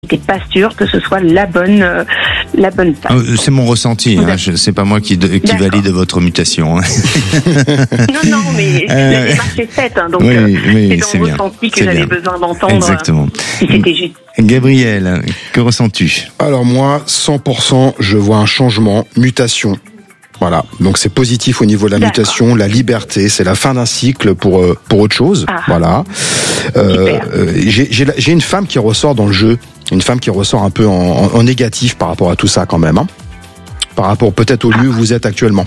n'étais pas sûre que ce soit la bonne femme. C'est mon ressenti, c'est pas moi qui valide votre mutation. Hein. Non, mais la démarche est faite, donc c'est dans le ressenti que j'avais besoin d'entendre. Exactement. Si c'était juste. Gabriel, que ressens-tu ? Alors moi, 100%, je vois un changement, mutation. Voilà, donc c'est positif au niveau de la mutation, la liberté, c'est la fin d'un cycle pour autre chose. Voilà. J'ai une femme qui ressort dans le jeu, une femme qui ressort un peu en négatif par rapport à tout ça quand même, hein. Par rapport peut-être au lieu où vous êtes actuellement.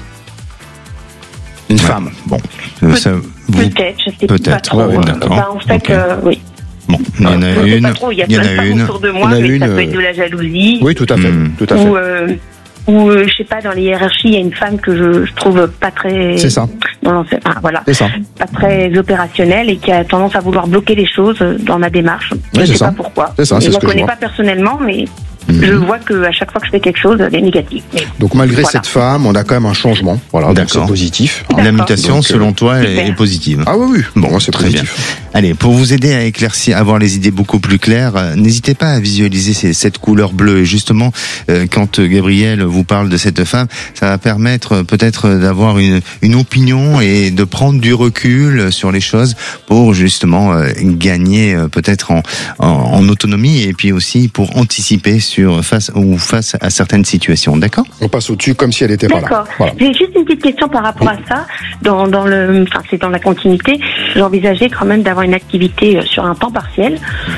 Une femme. Bon. Peut-être, je sais pas trop. D'accord. En fait, oui. Bon, il y en a une. Il y a plein de femmes autour de moi, mais ça peut être de la jalousie. Oui, tout à fait. Ou je sais pas, dans les hiérarchies, il y a une femme que je trouve pas très. C'est ça. Voilà. C'est ça. Pas très opérationnelle et qui a tendance à vouloir bloquer les choses dans ma démarche. Je sais pas pourquoi. C'est ça. Je la connais pas personnellement, mais je vois que à chaque fois que je fais quelque chose, elle est négative. Donc malgré cette femme, on a quand même un changement. Voilà, donc c'est positif. La mutation, selon toi, est positive. Ah oui. Bon, c'est très positif. Bien. Allez, pour vous aider à éclaircir, à avoir les idées beaucoup plus claires, n'hésitez pas à visualiser cette couleur bleue. Et justement, quand Gabriel vous parle de cette femme, ça va permettre peut-être d'avoir une opinion et de prendre du recul sur les choses pour justement gagner peut-être en autonomie et puis aussi pour anticiper face à certaines situations. D'accord ? On passe au-dessus comme si elle était pas là. D'accord. Voilà. J'ai juste une petite question par rapport à ça. C'est dans la continuité. J'envisageais quand même d'avoir une activité sur un temps partiel.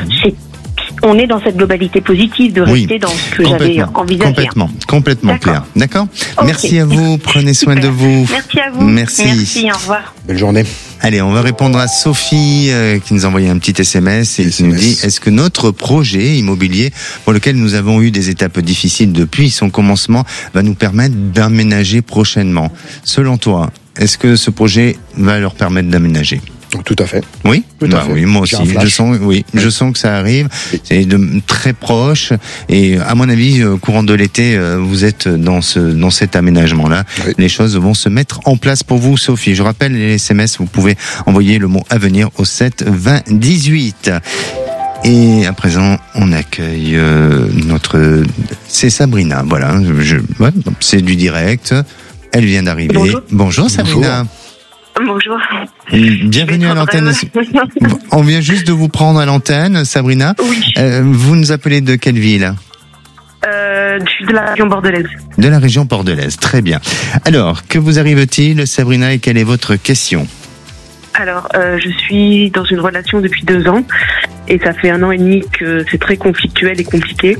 On est dans cette globalité positive de rester dans ce que j'avais envisagé. Complètement clair. D'accord ? Okay. Merci à vous. Prenez soin de vous. Merci à vous. Merci. Au revoir. Belle journée. Allez, on va répondre à Sophie qui nous a envoyé un petit SMS et qui nous dit: est-ce que notre projet immobilier, pour lequel nous avons eu des étapes difficiles depuis son commencement, va nous permettre d'aménager prochainement ? Selon toi, est-ce que ce projet va leur permettre d'aménager ? Tout à fait. Oui, tout à fait. Oui, moi aussi. Je sens que ça arrive. C'est très proche. Et à mon avis, courant de l'été, vous êtes dans cet aménagement-là. Oui. Les choses vont se mettre en place pour vous, Sophie. Je rappelle les SMS. Vous pouvez envoyer le mot à venir au 7 20 18. Et à présent, on accueille c'est Sabrina. Voilà. C'est du direct. Elle vient d'arriver. Bonjour Sabrina. Bonjour. Bienvenue à l'antenne. On vient juste de vous prendre à l'antenne, Sabrina. Oui. Vous nous appelez de quelle ville ? Je suis de la région bordelaise. De la région bordelaise, très bien. Alors, que vous arrive-t-il, Sabrina, et quelle est votre question ? Alors, je suis dans une relation depuis 2 ans et ça fait 1 an et demi que c'est très conflictuel et compliqué.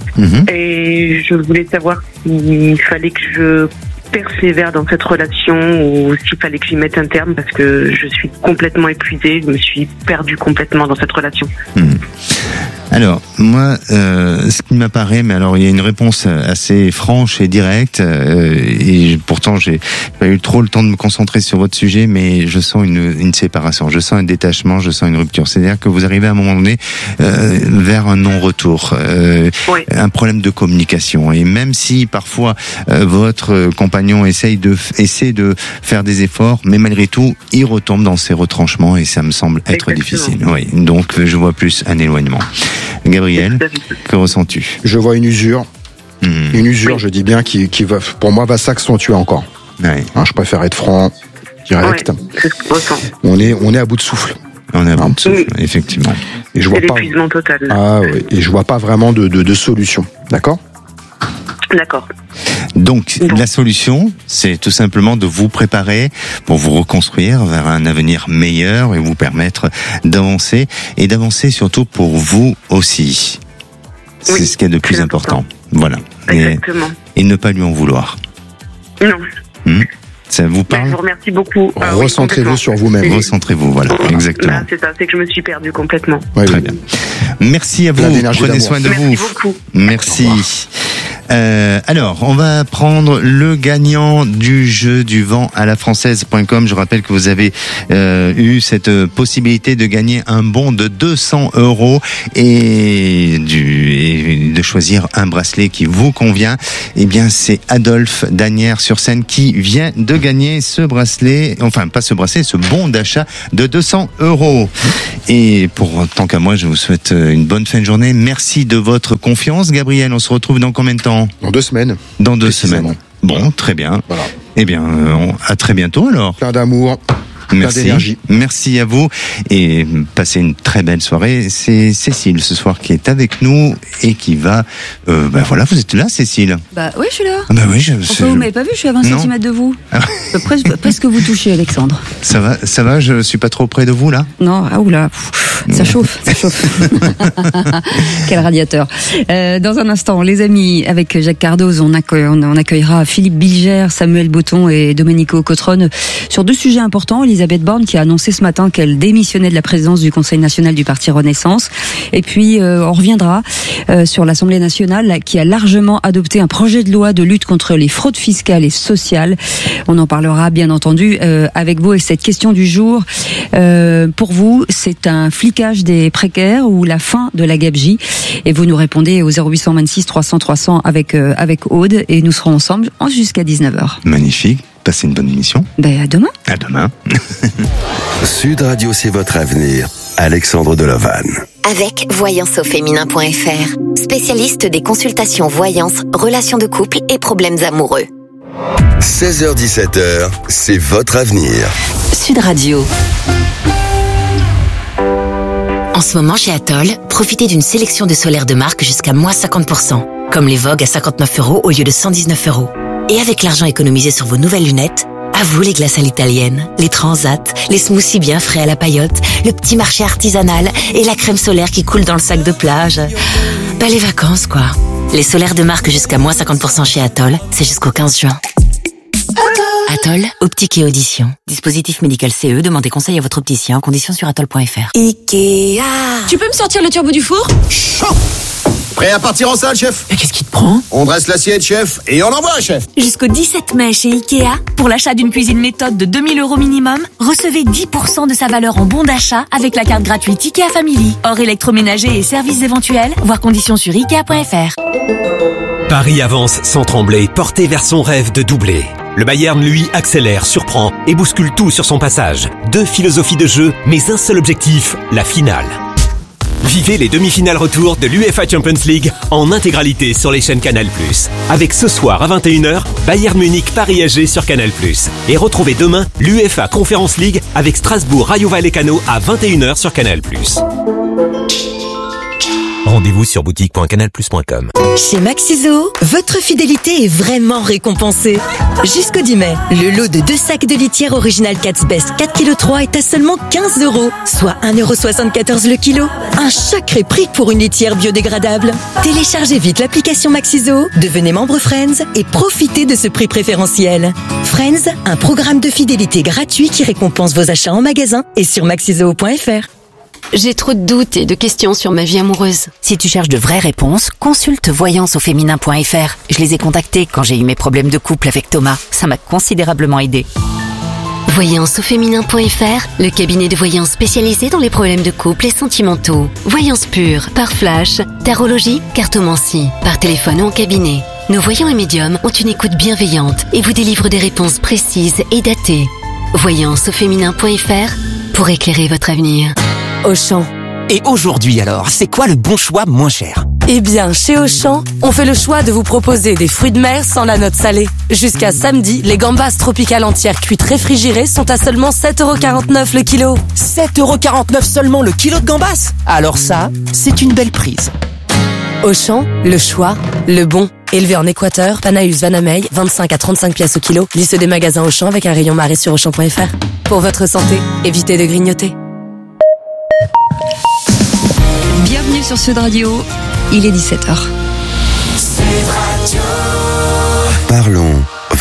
Et je voulais savoir s'il fallait que je persévère dans cette relation ou s'il fallait que j'y mette un terme parce que je suis complètement épuisée, je me suis perdue complètement dans cette relation. Alors, moi, ce qui m'apparaît, mais alors il y a une réponse assez franche et directe, et pourtant j'ai pas eu trop le temps de me concentrer sur votre sujet, mais je sens une séparation, je sens un détachement, je sens une rupture. C'est-à-dire que vous arrivez à un moment donné vers un non-retour, un problème de communication. Et même si parfois votre compagnon essaie de faire des efforts, mais malgré tout, il retombe dans ses retranchements et ça me semble être difficile. Oui, donc je vois plus un éloignement. Gabriel, que ressens-tu ? Je vois une usure. Une usure, je dis bien, qui va, pour moi, va s'accentuer encore. Je préfère être franc, direct. On est à bout de souffle. On est à bout de souffle, effectivement. Et je vois pas l'épuisement total. Et je vois pas vraiment de solution. D'accord ? D'accord. Donc, la solution, c'est tout simplement de vous préparer pour vous reconstruire vers un avenir meilleur et vous permettre d'avancer et d'avancer surtout pour vous aussi. C'est ce qui est de plus important. Voilà. Exactement. Et ne pas lui en vouloir. Non. Ça vous parle ? Je vous remercie beaucoup. Recentrez-vous sur vous-même. Recentrez-vous, voilà, exactement. C'est ça, c'est que je me suis perdue complètement. Très bien. Merci à vous. Prenez soin de vous. Merci beaucoup. Merci. Alors, on va prendre le gagnant du jeu du vent à la française.com. Je rappelle que vous avez eu cette possibilité de gagner un bon de 200 € et de choisir un bracelet qui vous convient, eh bien c'est Adolphe d'Asnières-sur-Seine qui vient de gagner ce bracelet, enfin pas ce bracelet, ce bon d'achat de 200 €. Et tant qu'à moi, je vous souhaite une bonne fin de journée. Merci de votre confiance. Gabriel, on se retrouve dans combien de temps ? Dans 2 semaines. Dans 2 semaines. Bon, très bien. Voilà. Eh bien, à très bientôt alors. Plein d'amour. Merci. Merci à vous et passez une très belle soirée. C'est Cécile ce soir qui est avec nous et qui va. Voilà, vous êtes là, Cécile. Bah oui, je suis là. Bah oui, Pourquoi vous m'avez pas vu ? Je suis à 20 cm de vous. Presque vous touchez, Alexandre. Ça va. Je suis pas trop près de vous là. Non, oula, ça chauffe. Quel radiateur. Dans un instant, les amis, avec Jacques Cardoz, on accueillera Philippe Bilger, Samuel Botton et Domenico Cotrone sur 2 sujets importants. Elisabeth Borne qui a annoncé ce matin qu'elle démissionnait de la présidence du Conseil national du parti Renaissance. Et puis on reviendra sur l'Assemblée nationale qui a largement adopté un projet de loi de lutte contre les fraudes fiscales et sociales. On en parlera bien entendu avec vous. Et cette question du jour, pour vous, c'est un flicage des précaires ou la fin de la gabegie? Et vous nous répondez au 0826 300 300 avec Aude et nous serons ensemble jusqu'à 19h. Magnifique. Passez une bonne émission. À demain. À demain. Sud Radio, c'est votre avenir. Alexandre Delovan. Avec voyanceauféminin.fr, spécialiste des consultations voyance, relations de couple et problèmes amoureux. 16h-17h, c'est votre avenir. Sud Radio. En ce moment chez Atoll, profitez d'une sélection de solaires de marque jusqu'à moins 50%, comme les Vogue à 59 € au lieu de 119 €. Et avec l'argent économisé sur vos nouvelles lunettes, à vous les glaces à l'italienne, les transats, les smoothies bien frais à la paillote, le petit marché artisanal et la crème solaire qui coule dans le sac de plage. Les vacances quoi. Les solaires de marque jusqu'à moins 50% chez Atoll, c'est jusqu'au 15 juin. Atoll, optique et audition. Dispositif médical CE, demandez conseil à votre opticien en conditions sur atoll.fr. Ikea. Tu peux me sortir le turbo du four ? Chaud. Prêt à partir en salle, chef? Mais qu'est-ce qui te prend? On dresse l'assiette, chef, et on envoie, chef. Jusqu'au 17 mai chez Ikea, pour l'achat d'une cuisine méthode de 2 000 € minimum, recevez 10% de sa valeur en bon d'achat avec la carte gratuite Ikea Family. Hors électroménager et services éventuels, voir conditions sur Ikea.fr. Paris avance sans trembler, porté vers son rêve de doubler. Le Bayern, lui, accélère, surprend et bouscule tout sur son passage. 2 philosophies de jeu, mais un seul objectif, la finale. Vivez les demi-finales retour de l'UEFA Champions League en intégralité sur les chaînes Canal+. Avec ce soir à 21h, Bayern Munich Paris SG sur Canal+. Et retrouvez demain l'UEFA Conference League avec Strasbourg Rayo Vallecano à 21h sur Canal+. Rendez-vous sur boutique.canalplus.com. Chez Maxiso, votre fidélité est vraiment récompensée. Jusqu'au 10 mai, le lot de 2 sacs de litière original Cat's Best 4,3 kg est à seulement 15 €, soit 1,74 € le kilo. Un sacré prix pour une litière biodégradable. Téléchargez vite l'application Maxiso, devenez membre Friends et profitez de ce prix préférentiel. Friends, un programme de fidélité gratuit qui récompense vos achats en magasin et sur maxiso.fr. J'ai trop de doutes et de questions sur ma vie amoureuse. Si tu cherches de vraies réponses, consulte voyanceauféminin.fr. Je les ai contactés quand j'ai eu mes problèmes de couple avec Thomas. Ça m'a considérablement aidé. Voyanceauféminin.fr, le cabinet de voyance spécialisé dans les problèmes de couple et sentimentaux. Voyance pure, par flash, tarologie, cartomancie, par téléphone ou en cabinet. Nos voyants et médiums ont une écoute bienveillante et vous délivrent des réponses précises et datées. Voyanceauféminin.fr, pour éclairer votre avenir. Auchan. Et aujourd'hui alors, c'est quoi le bon choix moins cher? Eh bien, chez Auchan, on fait le choix de vous proposer des fruits de mer sans la note salée. Jusqu'à samedi, les gambas tropicales entières cuites réfrigérées sont à seulement 7,49 € le kilo. 7,49 € seulement le kilo de gambas? Alors ça, c'est une belle prise. Auchan, le choix, le bon. Élevé en Équateur, Panaus Vanamey, 25 à 35 pièces au kilo. Liste des magasins Auchan avec un rayon marée sur Auchan.fr. Pour votre santé, évitez de grignoter. Bienvenue sur Sud Radio, il est 17h. Parlons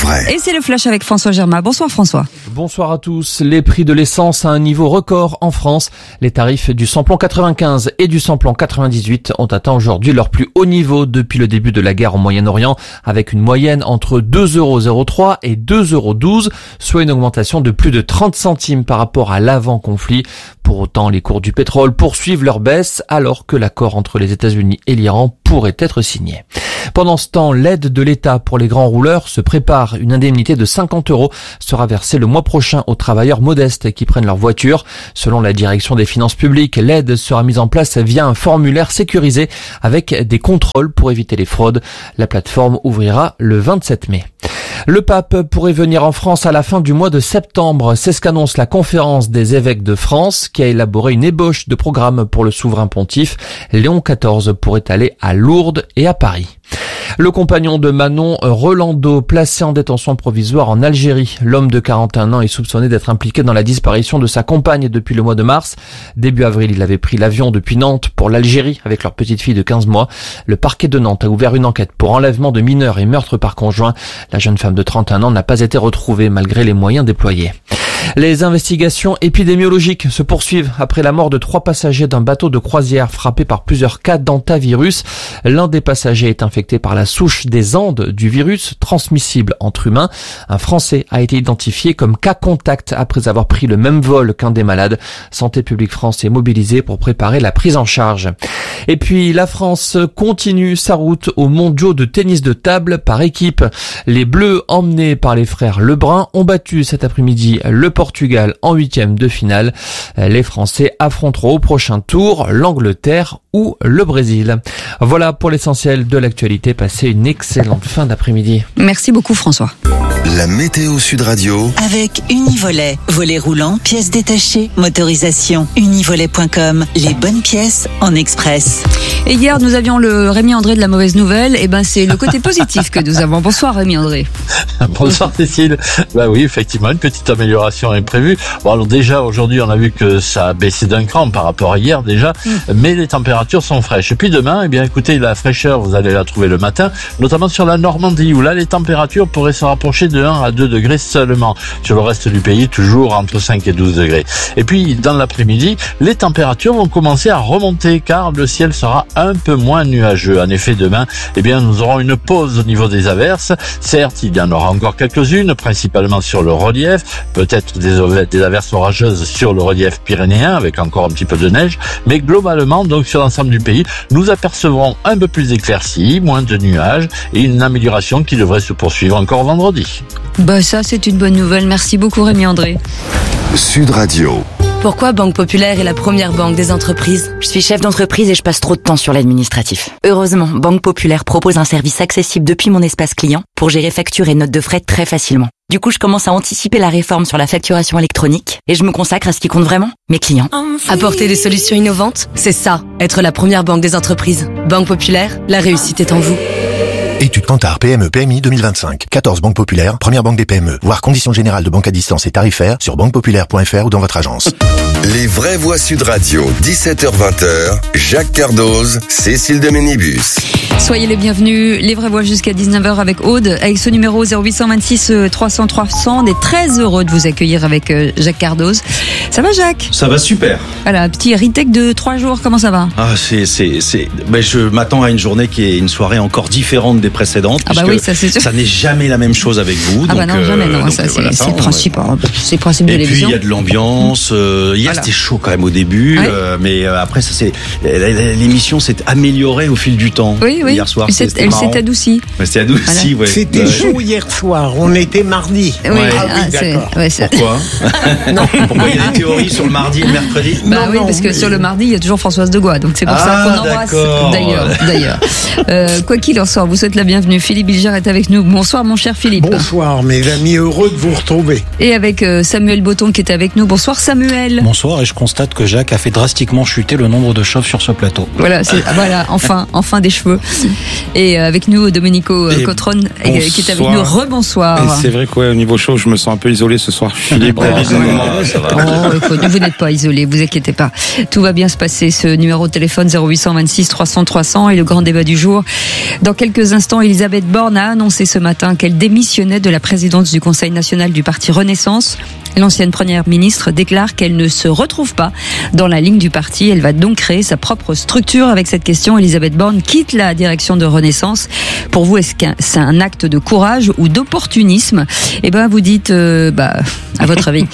vrai. Et c'est le flash avec François Germain. Bonsoir François. Bonsoir à tous. Les prix de l'essence à un niveau record en France. Les tarifs du samplon 95 et du samplon 98 ont atteint aujourd'hui leur plus haut niveau depuis le début de la guerre au Moyen-Orient, avec une moyenne entre 2,03 € et 2,12 €, soit une augmentation de plus de 30 centimes par rapport à l'avant-conflit. Pour autant, les cours du pétrole poursuivent leur baisse alors que l'accord entre les États-Unis et l'Iran pourrait être signé. Pendant ce temps, l'aide de l'État pour les grands rouleurs se prépare. Une indemnité de 50 € sera versée le mois prochain aux travailleurs modestes qui prennent leur voiture. Selon la direction des finances publiques, l'aide sera mise en place via un formulaire sécurisé avec des contrôles pour éviter les fraudes. La plateforme ouvrira le 27 mai. Le pape pourrait venir en France à la fin du mois de septembre. C'est ce qu'annonce la conférence des évêques de France qui a élaboré une ébauche de programme pour le souverain pontife. Léon XIV pourrait aller à Lourdes et à Paris. Le compagnon de Manon, Rolando, placé en détention provisoire en Algérie. L'homme de 41 ans est soupçonné d'être impliqué dans la disparition de sa compagne depuis le mois de mars. Début avril, il avait pris l'avion depuis Nantes pour l'Algérie avec leur petite fille de 15 mois. Le parquet de Nantes a ouvert une enquête pour enlèvement de mineurs et meurtre par conjoint. La jeune femme de 31 ans n'a pas été retrouvée malgré les moyens déployés. Les investigations épidémiologiques se poursuivent après la mort de 3 passagers d'un bateau de croisière frappé par plusieurs cas d'hantavirus. L'un des passagers est infecté par la souche des Andes du virus transmissible entre humains. Un Français a été identifié comme cas contact après avoir pris le même vol qu'un des malades. Santé publique France est mobilisée pour préparer la prise en charge. Et puis la France continue sa route aux mondiaux de tennis de table par équipe. Les Bleus, emmenés par les frères Lebrun, ont battu cet après-midi le Portugal en 8e de finale. Les Français affronteront au prochain tour l'Angleterre ou le Brésil. Voilà pour l'essentiel de l'actualité. Passez une excellente fin d'après-midi. Merci beaucoup François. La météo Sud Radio. Avec Univolet. Volet roulant, pièces détachées, motorisation. Univolet.com. Les bonnes pièces en express. Et hier, nous avions le Rémi André de la mauvaise nouvelle. Et ben, c'est le côté positif que nous avons. Bonsoir Rémi André. Bonsoir Cécile. Bah oui, effectivement, une petite amélioration est prévue. Bon, alors déjà, aujourd'hui, on a vu que ça a baissé d'un cran par rapport à hier déjà. Mais les températures sont fraîches. Et puis demain, eh bien, écoutez, la fraîcheur, vous allez la trouver le matin, notamment sur la Normandie, où là, les températures pourraient se rapprocher de 1 à 2 degrés seulement. Sur le reste du pays, toujours entre 5 et 12 degrés. Et puis, dans l'après-midi, les températures vont commencer à remonter, car le ciel sera un peu moins nuageux. En effet, demain, eh bien, nous aurons une pause au niveau des averses. Certes, il y en aura encore quelques-unes, principalement sur le relief. Peut-être des averses orageuses sur le relief pyrénéen, avec encore un petit peu de neige. Mais globalement, donc, sur l'ensemble du pays, nous apercevrons un peu plus d'éclaircies, moins de nuages et une amélioration qui devrait se poursuivre encore vendredi. Bah, ça, c'est une bonne nouvelle. Merci beaucoup Rémi André. Sud Radio. Pourquoi Banque Populaire est la première banque des entreprises? Je suis chef d'entreprise et je passe trop de temps sur l'administratif. Heureusement, Banque Populaire propose un service accessible depuis mon espace client pour gérer factures et notes de frais très facilement. Du coup, je commence à anticiper la réforme sur la facturation électronique et je me consacre à ce qui compte vraiment, mes clients. Apporter des solutions innovantes, c'est ça, être la première banque des entreprises. Banque Populaire, la réussite est en vous. Étude Kantar PME PMI 2025. 14 banques populaires, première banque des PME. Voir conditions générales de banque à distance et tarifaires sur banquepopulaire.fr ou dans votre agence. Les vraies voix Sud Radio, 17h-20h, Jacques Cardoz, Cécile de Ménibus. Soyez les bienvenus, les vraies voix jusqu'à 19h avec Aude, avec ce numéro 0826 300 300. On est très heureux de vous accueillir avec Jacques Cardoz. Ça va Jacques? Ça va super. Voilà, petit retake de 3 jours, comment ça va? Ah, ben, je m'attends à une journée qui est une soirée encore différente des précédentes. Ah bah oui, ça c'est sûr. Ça n'est jamais la même chose avec vous. Ah bah non, jamais, non, ça c'est le principe. C'est le principe de l'émission. Et puis il y a de l'ambiance. Hier c'était chaud quand même au début, ouais. Mais après l'émission s'est améliorée au fil du temps. Oui, oui. Hier soir, elle s'est adoucie. C'était adoucie, voilà. Ouais. C'était chaud hier soir. On était mardi. Oui, oui, d'accord. Pourquoi? Non. Pourquoi il y a des théories sur le mardi et le mercredi? Bah oui, parce que sur le mardi il y a toujours Françoise Degois, donc c'est pour ça qu'on embrasse. D'ailleurs. Quoi qu'il en soit, on vous souhaite la bienvenue. Philippe Bilger est avec nous. Bonsoir mon cher Philippe. Bonsoir mes amis, heureux de vous retrouver. Et avec Samuel Botton qui est avec nous. Bonsoir Samuel. Bonsoir, et je constate que Jacques a fait drastiquement chuter le nombre de chauves sur ce plateau. Voilà, enfin des cheveux. Et avec nous, Domenico Cotron, qui est avec nous. Rebonsoir. C'est vrai qu'au niveau show, je me sens un peu isolé ce soir. Philippe, vous n'êtes pas isolé, vous inquiétez pas. Tout va bien se passer. Ce numéro de téléphone 0826 300 300 et le grand débat du jour. Dans quelques instants, Elisabeth Borne a annoncé ce matin qu'elle démissionnait de la présidence du Conseil national du parti Renaissance. L'ancienne première ministre déclare qu'elle ne se retrouve pas dans la ligne du parti. Elle va donc créer sa propre structure. Avec cette question, Elisabeth Borne quitte la direction de Renaissance. Pour vous, est-ce que c'est un acte de courage ou d'opportunisme? Eh ben, vous dites, à votre avis,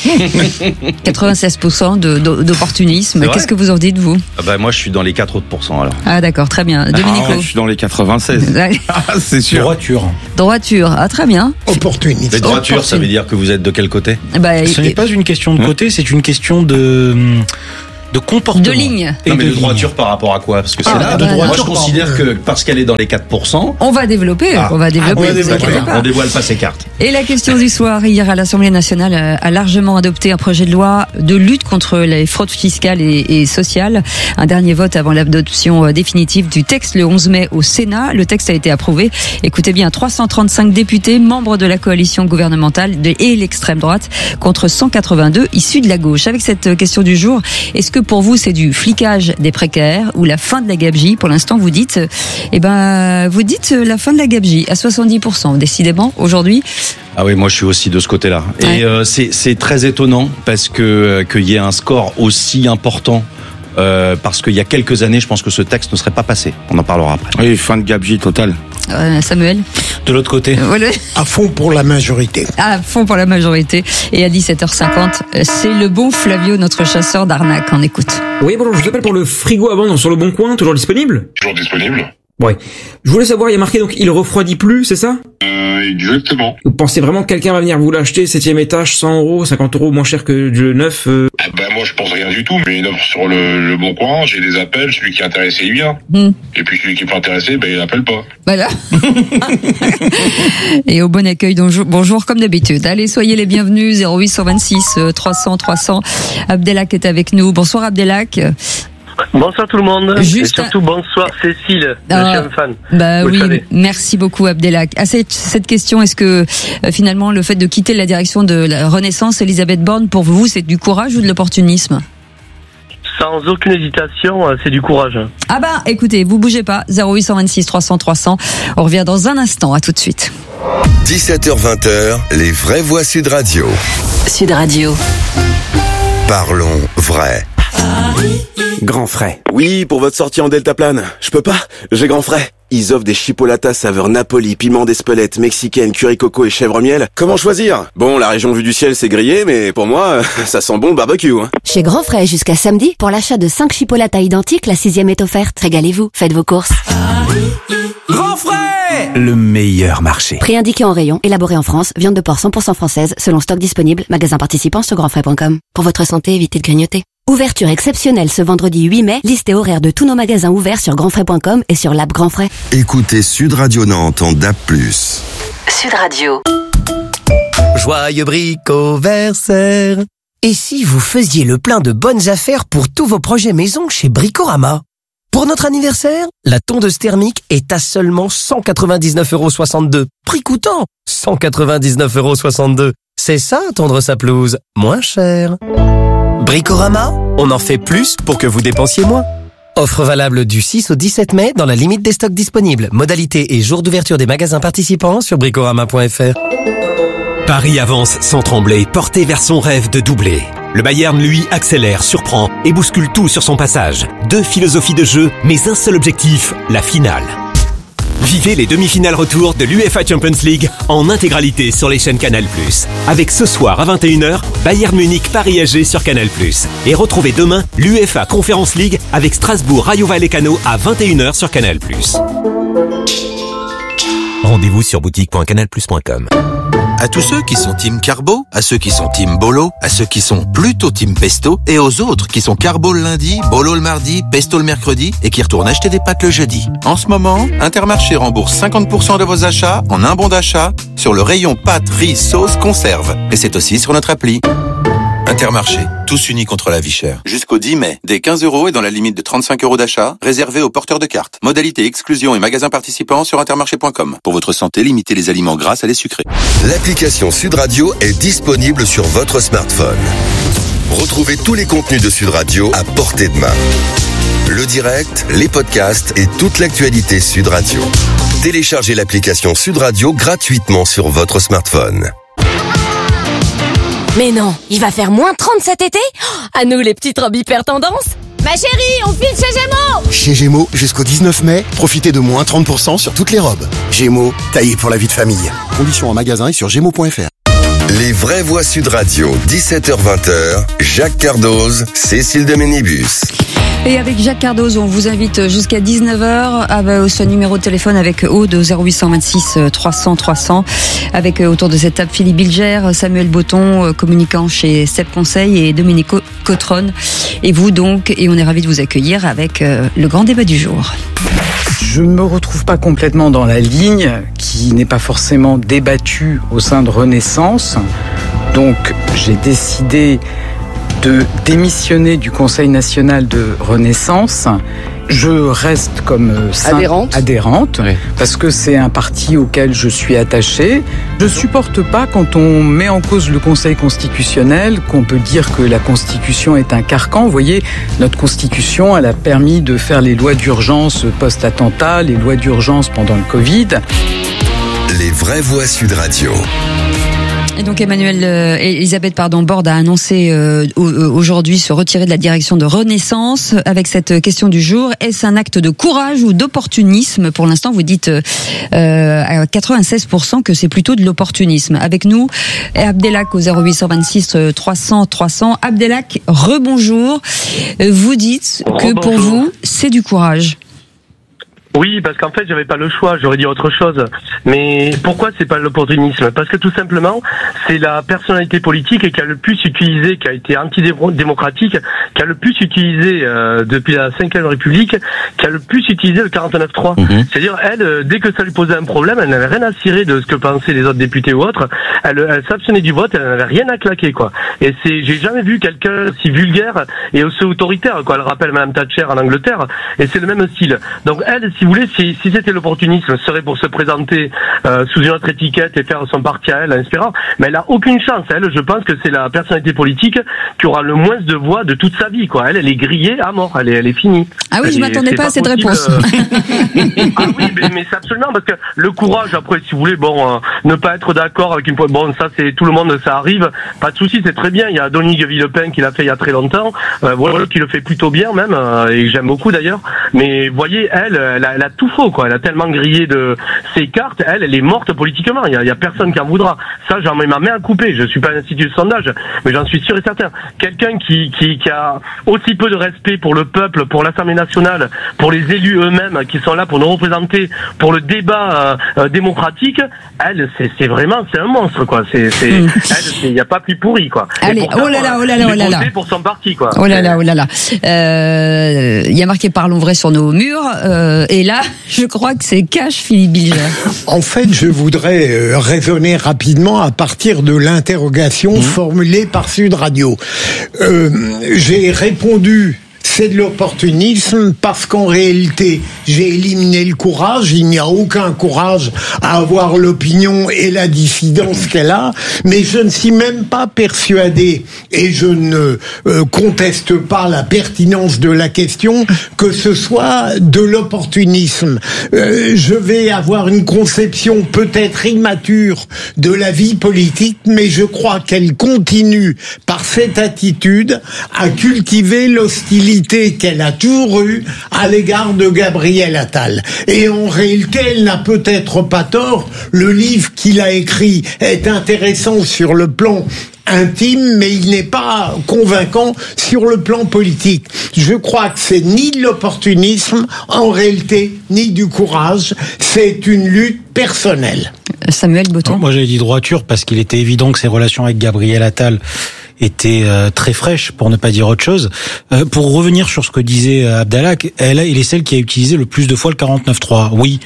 96% d'opportunisme. Qu'est-ce que vous en dites, vous? Moi, je suis dans les 4 autres pourcents, alors. Ah, d'accord, très bien. Domenico? Je suis dans les 96. C'est sûr. Droiture. Ah, très bien. Opportuniste. Mais droiture, ça veut dire que vous êtes de quel côté? Ce n'est pas une question de côté, c'est une question de comportement. De ligne. Non, mais de droiture par rapport à quoi? Parce que c'est là. Moi, je considère que parce qu'elle est dans les 4%. On va développer. On va développer. On dévoile pas ses cartes. Et la question du soir, hier à l'Assemblée nationale a largement adopté un projet de loi de lutte contre les fraudes fiscales et sociales. Un dernier vote avant l'adoption définitive du texte le 11 mai au Sénat. Le texte a été approuvé. Écoutez bien, 335 députés, membres de la coalition gouvernementale et l'extrême droite, contre 182 issus de la gauche. Avec cette question du jour, est-ce que pour vous c'est du flicage des précaires ou la fin de la gabegie? Pour l'instant, vous dites la fin de la gabegie à 70%. Décidément, aujourd'hui. Ah oui, moi je suis aussi de ce côté-là. Et c'est très étonnant parce que qu'il y ait un score aussi important. Parce qu'il y a quelques années, je pense que ce texte ne serait pas passé. On en parlera après. Oui, fin de gabegie totale. Samuel? De l'autre côté. À fond pour la majorité. À fond pour la majorité. Et à 17h50, c'est le bon Flavio, notre chasseur d'arnaque. On écoute. Oui, bonjour, je vous appelle pour le frigo à vendre sur Le Bon Coin, toujours disponible? Toujours disponible. Ouais. Je voulais savoir, il y a marqué donc il refroidit plus, c'est ça? Exactement. Vous pensez vraiment que quelqu'un va venir vous l'acheter, 7e étage, 100 €, 50 € moins cher que du neuf? Moi je pense rien du tout, mais une offre sur le Bon Coin, j'ai des appels, celui qui est intéressé il vient. Et puis celui qui est pas intéressé, il appelle pas. Voilà. Et au bon accueil, bonjour comme d'habitude. Allez, soyez les bienvenus, 0826 300 300. Abdelak est avec nous. Bonsoir Abdelak. Bonsoir tout le monde. Et surtout bonsoir Cécile, je suis un fan. Merci beaucoup Abdelak. À cette question, est-ce que finalement le fait de quitter la direction de la Renaissance, Elisabeth Borne, pour vous, c'est du courage ou de l'opportunisme? Sans aucune hésitation, c'est du courage. Écoutez, vous bougez pas, 0826 300 300. On revient dans un instant, à tout de suite. 17h-20h, les vraies voix Sud Radio. Sud Radio. Parlons vrai. Grand Frais. Oui, pour votre sortie en deltaplane. Je peux pas, j'ai Grand Frais. Ils offrent des chipolatas saveur Napoli, piment d'Espelette, mexicaine, curry coco et chèvre miel. Comment choisir? Bon, la région vue du ciel c'est grillé, mais pour moi, ça sent bon le barbecue. Chez Grand Frais jusqu'à samedi, pour l'achat de 5 chipolatas identiques, la 6e est offerte. Régalez-vous, faites vos courses. Grand Frais, le meilleur marché. Prix indiqué en rayon, élaboré en France, viande de porc 100% française, selon stock disponible, magasin participant sur grandfrais.com. Pour votre santé, évitez de grignoter. Ouverture exceptionnelle ce vendredi 8 mai, liste et horaire de tous nos magasins ouverts sur grandfrais.com et sur l'app Grand Frais. Écoutez Sud Radio Nantes en DAB+. Sud Radio. Joyeux bricoversaire. Et si vous faisiez le plein de bonnes affaires pour tous vos projets maison chez Bricorama? Pour notre anniversaire, la tondeuse thermique est à seulement 199,62 €. Prix coûtant 199,62 €. C'est ça, tondre sa pelouse, moins cher. Bricorama, on en fait plus pour que vous dépensiez moins. Offre valable du 6 au 17 mai dans la limite des stocks disponibles. Modalité et jour d'ouverture des magasins participants sur bricorama.fr. Paris avance sans trembler, porté vers son rêve de doubler. Le Bayern, lui, accélère, surprend et bouscule tout sur son passage. 2 philosophies de jeu, mais un seul objectif, la finale. Vivez les demi-finales retour de l'UEFA Champions League en intégralité sur les chaînes Canal+. Avec ce soir à 21h, Bayern Munich Paris AG sur Canal+. Et retrouvez demain l'UEFA Conference League avec Strasbourg Rayo Vallecano à 21h sur Canal+. Rendez-vous sur boutique.canalplus.com. À tous ceux qui sont team carbo, à ceux qui sont team bolo, à ceux qui sont plutôt team pesto, et aux autres qui sont carbo le lundi, bolo le mardi, pesto le mercredi, et qui retournent acheter des pâtes le jeudi. En ce moment, Intermarché rembourse 50% de vos achats en un bon d'achat sur le rayon pâtes, riz, sauce, conserve. Et c'est aussi sur notre appli. Intermarché, tous unis contre la vie chère. Jusqu'au 10 mai, dès 15 € et dans la limite de 35 € d'achat, réservé aux porteurs de cartes. Modalité exclusion et magasins participants sur intermarché.com. Pour votre santé, limitez les aliments gras à les sucrés. L'application Sud Radio est disponible sur votre smartphone. Retrouvez tous les contenus de Sud Radio à portée de main. Le direct, les podcasts et toute l'actualité Sud Radio. Téléchargez l'application Sud Radio gratuitement sur votre smartphone. Mais non, il va faire moins 30 cet été? À nous les petites robes hyper tendance. Ma chérie, on file chez Gémeaux! Chez Gémeaux, jusqu'au 19 mai, profitez de moins 30% sur toutes les robes. Gémeaux, taillé pour la vie de famille. Conditions en magasin et sur gémeaux.fr. Les vraies voix Sud Radio, 17h-20h, Jacques Cardoz, Cécile de Ménibus. Et avec Jacques Cardoz, on vous invite jusqu'à 19h au numéro de téléphone avec Aude au 0826 300 300. Avec autour de cette table Philippe Bilger, Samuel Botton, communicant chez Seb Conseil, et Domenico Cotron. Et vous donc, et on est ravis de vous accueillir avec le grand débat du jour. Je ne me retrouve pas complètement dans la ligne qui n'est pas forcément débattue au sein de Renaissance. Donc j'ai décidé de démissionner du Conseil national de Renaissance. Je reste comme adhérente oui. Parce que c'est un parti auquel je suis attachée. Je supporte pas quand on met en cause le Conseil constitutionnel, qu'on peut dire que la Constitution est un carcan. Vous voyez, notre Constitution, elle a permis de faire les lois d'urgence post-attentat, les lois d'urgence pendant le Covid. Les vraies voix Sud Radio. Et donc Elisabeth Borne a annoncé aujourd'hui se retirer de la direction de Renaissance avec cette question du jour. Est-ce un acte de courage ou d'opportunisme? Pour l'instant, vous dites à 96% que c'est plutôt de l'opportunisme. Avec nous, Abdelak au 0826 300 300. Abdelak, rebonjour. Vous dites que pour vous, c'est du courage. Oui, parce qu'en fait, j'avais pas le choix, j'aurais dit autre chose. Mais pourquoi c'est pas l'opportunisme? Parce que tout simplement, c'est la personnalité politique qui a le plus utilisé, qui a été antidémocratique, qui a le plus utilisé depuis la 5e République, qui a le plus utilisé le 49.3. C'est-à-dire, elle, dès que ça lui posait un problème, elle n'avait rien à cirer de ce que pensaient les autres députés ou autres. Elle s'abstenait du vote, elle n'avait rien à claquer, quoi. Et j'ai jamais vu quelqu'un si vulgaire et aussi autoritaire, quoi. Elle rappelle Madame Thatcher en Angleterre, et c'est le même style. Donc elle, si vous voulez, si c'était l'opportunisme, ce serait pour se présenter sous une autre étiquette et faire son parti à elle, inspirant. Mais elle a aucune chance. Elle, je pense que c'est la personnalité politique qui aura le moins de voix de toute sa vie, quoi. Elle est grillée à mort. Elle est finie. Ah oui, je m'attendais pas à cette réponse. Ah oui, mais c'est absolument, parce que le courage, après, si vous voulez, ne pas être d'accord avec une... Bon, ça, c'est tout le monde, ça arrive. Pas de souci, c'est très bien. Il y a Dominique Villepin qui l'a fait il y a très longtemps. Voilà, qui le fait plutôt bien, même, et j'aime beaucoup d'ailleurs. Mais, voyez, elle a tout faux, quoi. Elle a tellement grillé de ses cartes. Elle est morte politiquement. Il y a personne qui en voudra. Ça, j'en mets ma main à couper. Je suis pas un institut de sondage, mais j'en suis sûr et certain. Quelqu'un qui a aussi peu de respect pour le peuple, pour l'Assemblée nationale, pour les élus eux-mêmes qui sont là pour nous représenter, pour le débat démocratique, elle, c'est un monstre, quoi. Il y a pas plus pourri, quoi. Allez, pourtant, oh là là. Pour son parti, quoi. Oh là là. Il y a marqué Parlons vrai sur nos murs. Et là, je crois que c'est cash, Philippe Bilger. En fait, je voudrais raisonner rapidement à partir de l'interrogation formulée par Sud Radio. J'ai répondu... C'est de l'opportunisme parce qu'en réalité, j'ai éliminé le courage. Il n'y a aucun courage à avoir l'opinion et la dissidence qu'elle a. Mais je ne suis même pas persuadé, et je ne conteste pas la pertinence de la question, que ce soit de l'opportunisme. Je vais avoir une conception peut-être immature de la vie politique, mais je crois qu'elle continue par cette attitude à cultiver l'hostilité qu'elle a toujours eue à l'égard de Gabriel Attal. Et en réalité, elle n'a peut-être pas tort. Le livre qu'il a écrit est intéressant sur le plan intime, mais il n'est pas convaincant sur le plan politique. Je crois que c'est ni de l'opportunisme, en réalité, ni du courage. C'est une lutte personnelle. Samuel Botton. Moi, j'avais dit droiture parce qu'il était évident que ses relations avec Gabriel Attal était très fraîche, pour ne pas dire autre chose. Pour revenir sur ce que disait Abdelak, elle est celle qui a utilisé le plus de fois le 49.3. Oui,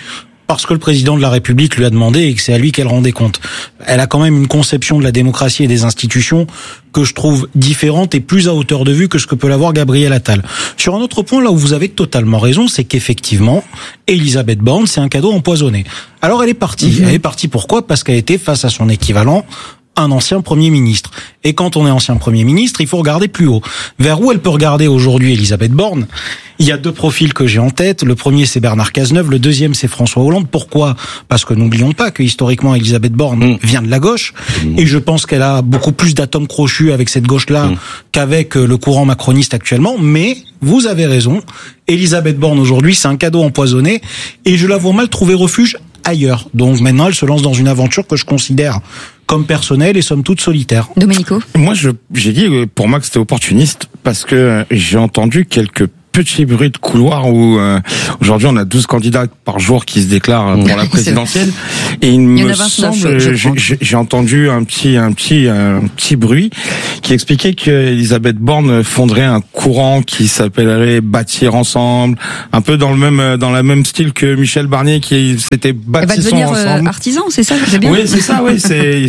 parce que le président de la République lui a demandé et que c'est à lui qu'elle rendait compte. Elle a quand même une conception de la démocratie et des institutions que je trouve différente et plus à hauteur de vue que ce que peut l'avoir Gabriel Attal. Sur un autre point, là où vous avez totalement raison, c'est qu'effectivement, Elisabeth Borne, c'est un cadeau empoisonné. Alors elle est partie. Elle est partie pourquoi ? Parce qu'elle était face à son équivalent, un ancien Premier ministre. Et quand on est ancien Premier ministre, il faut regarder plus haut. Vers où elle peut regarder aujourd'hui Elisabeth Borne ? Il y a deux profils que j'ai en tête. Le premier, c'est Bernard Cazeneuve. Le deuxième, c'est François Hollande. Pourquoi ? Parce que n'oublions pas que historiquement, Elisabeth Borne vient de la gauche. Et je pense qu'elle a beaucoup plus d'atomes crochus avec cette gauche-là qu'avec le courant macroniste actuellement. Mais vous avez raison. Elisabeth Borne aujourd'hui, c'est un cadeau empoisonné. Et je la vois mal trouver refuge ailleurs. Donc maintenant, elle se lance dans une aventure que je considère comme personnelle et somme toute solitaire. Domenico ? Moi, j'ai dit pour moi que c'était opportuniste parce que j'ai entendu quelques petits bruits de couloir où aujourd'hui on a 12 candidats par jour qui se déclarent pour la présidentielle et il me semble j'ai entendu un petit bruit qui expliquait que Elisabeth Borne fonderait un courant qui s'appellerait Bâtir ensemble, un peu dans la même style que Michel Barnier qui s'était bâtissons ensemble. Elle va devenir artisan, c'est ça, c'est bien. Oui, c'est ça, oui,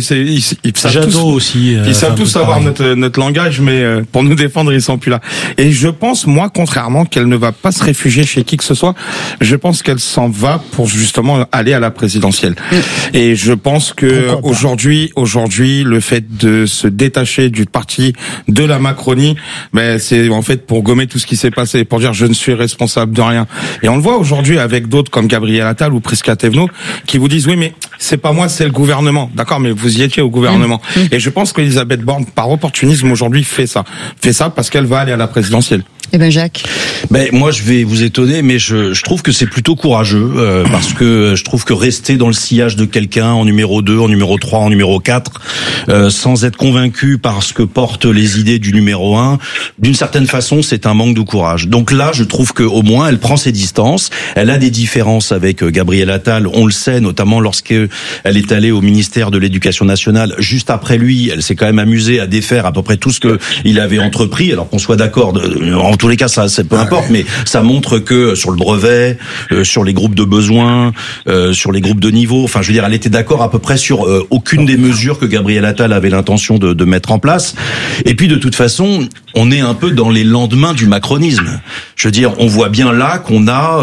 ils savent tous savoir notre langage, mais pour nous défendre, ils sont plus là. Et je pense, moi, contrairement, qu'elle ne va pas se réfugier chez qui que ce soit. Je pense qu'elle s'en va pour justement aller à la présidentielle. Et je pense que aujourd'hui, le fait de se détacher du parti de la Macronie, c'est en fait pour gommer tout ce qui s'est passé, pour dire je ne suis responsable de rien. Et on le voit aujourd'hui avec d'autres comme Gabriel Attal ou Prisca Thévenot qui vous disent oui mais c'est pas moi, c'est le gouvernement. D'accord, mais vous y étiez au gouvernement. Et je pense qu'Elisabeth Borne, par opportunisme aujourd'hui, fait ça parce qu'elle va aller à la présidentielle. Eh ben Jacques. Moi je vais vous étonner, mais je trouve que c'est plutôt courageux parce que je trouve que rester dans le sillage de quelqu'un en numéro 2, en numéro 3, en numéro 4, sans être convaincu par ce que portent les idées du numéro 1, d'une certaine façon c'est un manque de courage. Donc là je trouve que au moins elle prend ses distances, elle a des différences avec Gabriel Attal, on le sait notamment lorsqu'elle est allée au ministère de l'Éducation nationale juste après lui, elle s'est quand même amusée à défaire à peu près tout ce que il avait entrepris, alors qu'on soit d'accord en tous les cas, ça peu importe, mais ça montre que sur le brevet, sur les groupes de besoins, sur les groupes de niveau, enfin, je veux dire, elle était d'accord à peu près sur aucune des mesures que Gabriel Attal avait l'intention de mettre en place. Et puis, de toute façon, on est un peu dans les lendemains du macronisme. Je veux dire, on voit bien là qu'on a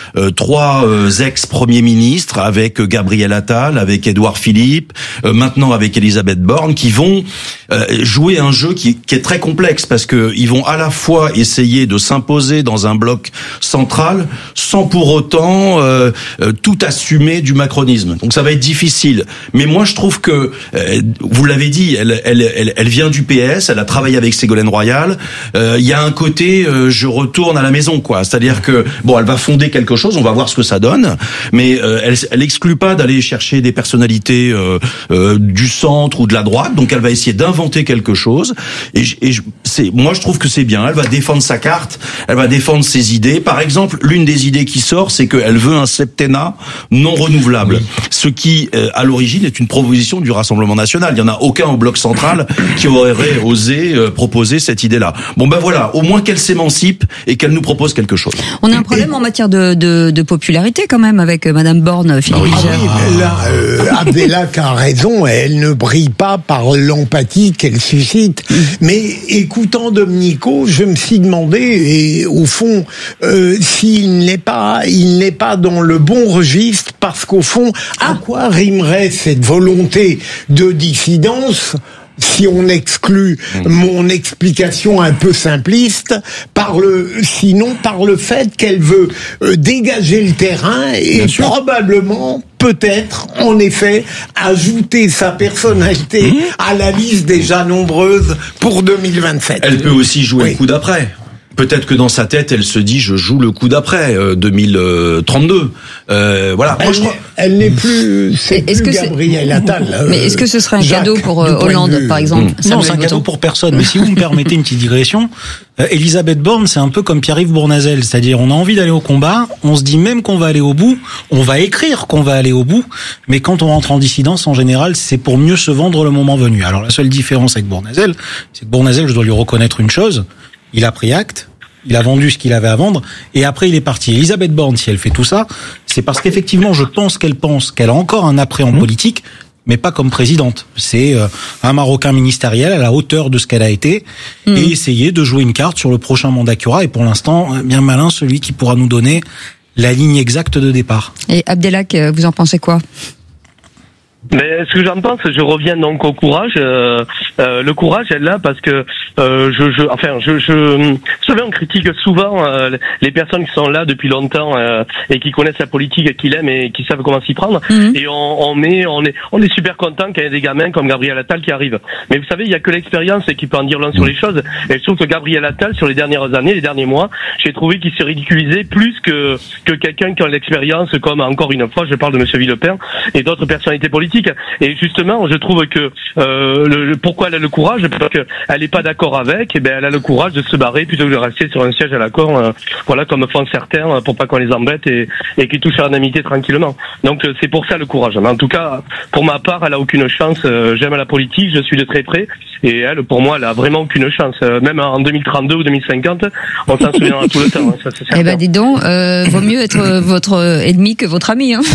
3 ex-premiers ministres avec Gabriel Attal, avec Édouard Philippe, maintenant avec Elisabeth Borne, qui vont jouer un jeu qui est très complexe parce que ils vont à la fois essayer de s'imposer dans un bloc central sans pour autant tout assumer du macronisme. Donc ça va être difficile. Mais moi je trouve que vous l'avez dit, elle vient du PS, elle a travaillé avec Ségolène Royal. Il y a un côté je retourne à la maison quoi. C'est-à-dire que elle va fonder quelque chose, on va voir ce que ça donne, mais elle exclut pas d'aller chercher des personnalités du centre ou de la droite. Donc elle va essayer d'inventer quelque chose. Moi je trouve que c'est bien. Elle va défendre sa carte, elle va défendre ses idées. Par exemple, l'une des idées qui sort, c'est qu'elle veut un septennat non renouvelable. Ce qui, à l'origine, est une proposition du Rassemblement national. Il n'y en a aucun au bloc central qui aurait osé proposer cette idée-là. Voilà, au moins qu'elle s'émancipe et qu'elle nous propose quelque chose. On a un problème en matière de popularité quand même avec Madame Borne, Philippe Bilger. Abdelak a raison, elle ne brille pas par l'empathie qu'elle suscite. Mais écoutant Domenico, je me suis demandé, et au fond, s'il n'est pas dans le bon registre, parce qu'au fond, à quoi rimerait cette volonté de dissidence si on exclut mon explication un peu simpliste par le fait qu'elle veut dégager le terrain et probablement peut-être, en effet, ajouter sa personnalité à la liste déjà nombreuse pour 2027. Elle peut aussi jouer le coup d'après. Peut-être que dans sa tête, elle se dit je joue le coup d'après 2032. Voilà. Elle n'est plus. C'est plus Gabriel Attal. Mais est-ce que ce serait un cadeau pour Hollande, par exemple? Non, c'est un cadeau pour personne. Mais si vous me permettez une petite digression, Elisabeth Borne, c'est un peu comme Pierre-Yves Bournazel, c'est-à-dire on a envie d'aller au combat, on se dit même qu'on va aller au bout, on va écrire qu'on va aller au bout, mais quand on rentre en dissidence, en général, c'est pour mieux se vendre le moment venu. Alors la seule différence avec Bournazel, c'est que Bournazel, je dois lui reconnaître une chose. Il a pris acte, il a vendu ce qu'il avait à vendre, et après il est parti. Elisabeth Borne, si elle fait tout ça, c'est parce qu'effectivement, je pense qu'elle a encore un après en politique, mais pas comme présidente. C'est un Marocain ministériel à la hauteur de ce qu'elle a été, et essayer de jouer une carte sur le prochain mandat qu'il y aura. Et pour l'instant, bien malin celui qui pourra nous donner la ligne exacte de départ. Et Abdelhak, vous en pensez quoi ? Mais ce que j'en pense, je reviens donc au courage. Le courage, elle là, parce que vous savez, on critique souvent les personnes qui sont là depuis longtemps et qui connaissent la politique et qui l'aiment et qui savent comment s'y prendre. Et on est super content qu'il y ait des gamins comme Gabriel Attal qui arrivent. Mais vous savez, il y a que l'expérience qui peut en dire long sur les choses. Et je trouve que Gabriel Attal, sur les dernières années, les derniers mois, j'ai trouvé qu'il s'est ridiculisé plus que quelqu'un qui a l'expérience, comme encore une fois, je parle de Monsieur Villepin et d'autres personnalités politiques. Et justement, je trouve que pourquoi elle a le courage, parce qu'elle n'est pas d'accord avec, et ben elle a le courage de se barrer plutôt que de rester sur un siège à la con, voilà, comme font certains, pour pas qu'on les embête et qui touchent à l'indemnité tranquillement. Donc c'est pour ça le courage. Mais en tout cas, pour ma part, elle a aucune chance. J'aime la politique, je suis de très près, et elle, pour moi, elle a vraiment aucune chance. Même en 2032 ou 2050, on s'en souviendra tout le temps. Hein, ça, c'est certain. Eh ben, dis donc, vaut mieux être votre ennemi que votre ami. Hein.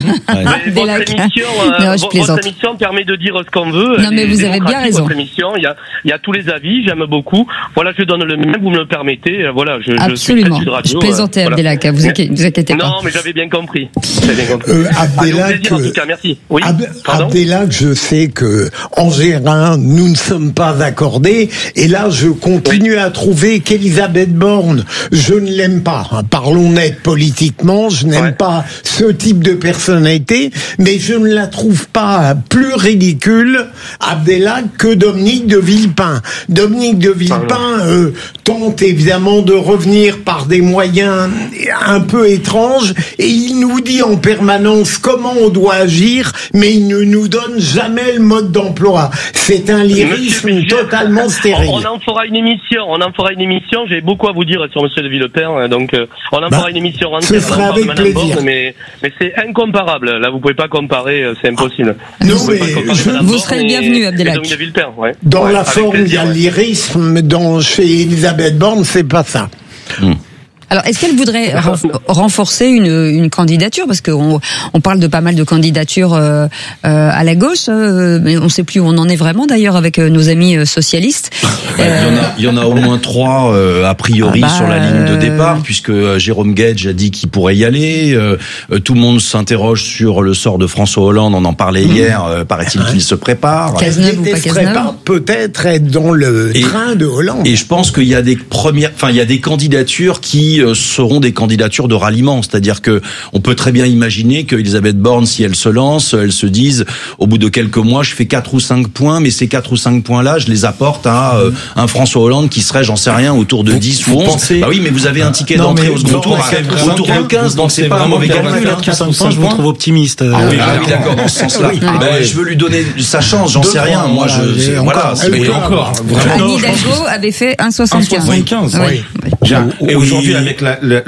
Votre émission permet de dire ce qu'on veut. Non, mais vous avez bien raison. Votre émission, il y a tous les avis, j'aime beaucoup. Voilà, je donne le mien, vous me le permettez. Voilà, absolument. Je plaisantais, Abdelhak, vous inquiétez pas. Non, mais j'avais bien compris. Abdelhak, en tout cas, merci. Oui, Abdelhak, je sais que en Gérin, nous ne sommes pas accordés, et là, je continue à trouver qu'Elisabeth Borne, je ne l'aime pas. Hein. Parlons net politiquement, je n'aime pas ce type de personnalité, mais je ne la trouve pas plus ridicule, Abdelhak, que Dominique de Villepin. Dominique de Villepin tente évidemment de revenir par des moyens un peu étranges, et il nous dit en permanence comment on doit agir, mais il ne nous donne jamais le mode d'emploi. C'est un lyrisme totalement stérile. On en fera une émission, j'ai beaucoup à vous dire sur Monsieur de Villepin, donc on en fera une émission entière. Ce sera avec plaisir. Mais c'est incomparable, là vous pouvez pas comparer, c'est impossible. Non, vous serez le bienvenu, Abdelhak. Dans la forme, il y a le lyrisme, chez Elisabeth Borne, c'est pas ça. Alors, est-ce qu'elle voudrait renforcer une candidature, parce qu'on parle de pas mal de candidatures à la gauche, mais on ne sait plus où on en est vraiment d'ailleurs avec nos amis socialistes. Il y en a au moins 3 a priori sur la ligne de départ, puisque Jérôme Guedj a dit qu'il pourrait y aller. Tout le monde s'interroge sur le sort de François Hollande. On en parlait hier. Paraît-il qu'il se prépare. Cazeneuve ou pas Cazeneuve ? Peut-être être dans le train de Hollande. Et je pense qu'il y a il y a des candidatures qui seront des candidatures de ralliement, c'est-à-dire que on peut très bien imaginer que Elisabeth Borne, si elle se lance, elle se dise au bout de quelques mois, je fais 4 ou 5 points, mais ces 4 ou 5 points-là, je les apporte à un François Hollande qui serait, j'en sais rien, autour de 10 ou 11. Bah oui, mais vous avez un ticket d'entrée au second tour autour de 15, donc c'est pas un mauvais calcul. 4 ou 5 points, je vous trouve optimiste. Oui, d'accord, dans ce sens-là. Je veux lui donner sa chance, j'en sais rien. Moi, voilà, c'est encore. Anne Hidalgo avait fait 1,75. Et aujourd'hui, avec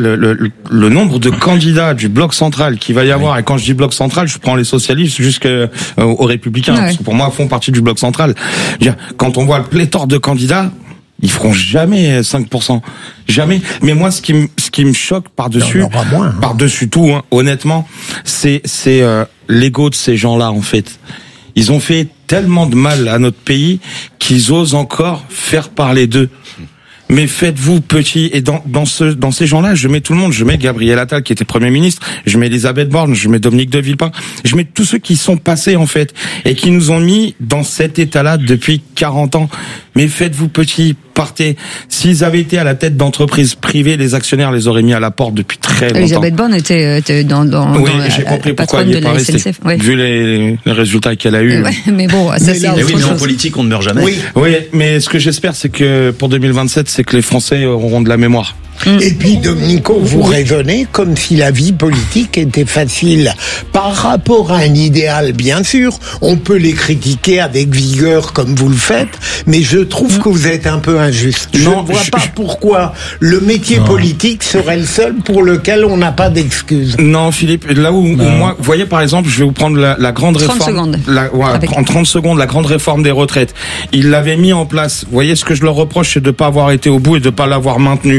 le nombre de candidats du bloc central qu'il va y avoir, et quand je dis bloc central, je prends les socialistes jusqu'aux républicains, parce que pour moi, font partie du bloc central. Quand on voit le pléthore de candidats, ils feront jamais 5%. Jamais. Mais moi, ce qui me choque par-dessus tout, hein, honnêtement, c'est l'ego de ces gens-là, en fait. Ils ont fait tellement de mal à notre pays qu'ils osent encore faire parler d'eux. Mais faites-vous petit, et dans ces gens-là, je mets tout le monde, je mets Gabriel Attal qui était Premier ministre, je mets Elisabeth Borne, je mets Dominique de Villepin, je mets tous ceux qui sont passés en fait, et qui nous ont mis dans cet état-là depuis 40 ans. Mais faites-vous petit, partez. S'ils avaient été à la tête d'entreprises privées, les actionnaires les auraient mis à la porte depuis très longtemps. Elisabeth Borne était dans j'ai compris pourquoi elle est pas restée. Vu les résultats qu'elle a eu. Ouais, mais bon, ça c'est autre chose. En politique, on ne meurt jamais. Oui, mais ce que j'espère, c'est que pour 2027, c'est que les Français auront de la mémoire. Et puis, Domenico, vous raisonnez comme si la vie politique était facile. Par rapport à un idéal, bien sûr, on peut les critiquer avec vigueur comme vous le faites, mais je trouve que vous êtes un peu injuste. Je ne vois pas pourquoi le métier politique serait le seul pour lequel on n'a pas d'excuses. Non, Philippe, là où moi, vous voyez, par exemple, je vais vous prendre la grande 30 réforme. Secondes. En 30 secondes, la grande réforme des retraites. Ils l'avaient mis en place. Vous voyez, ce que je leur reproche, c'est de ne pas avoir été au bout et de ne pas l'avoir maintenu.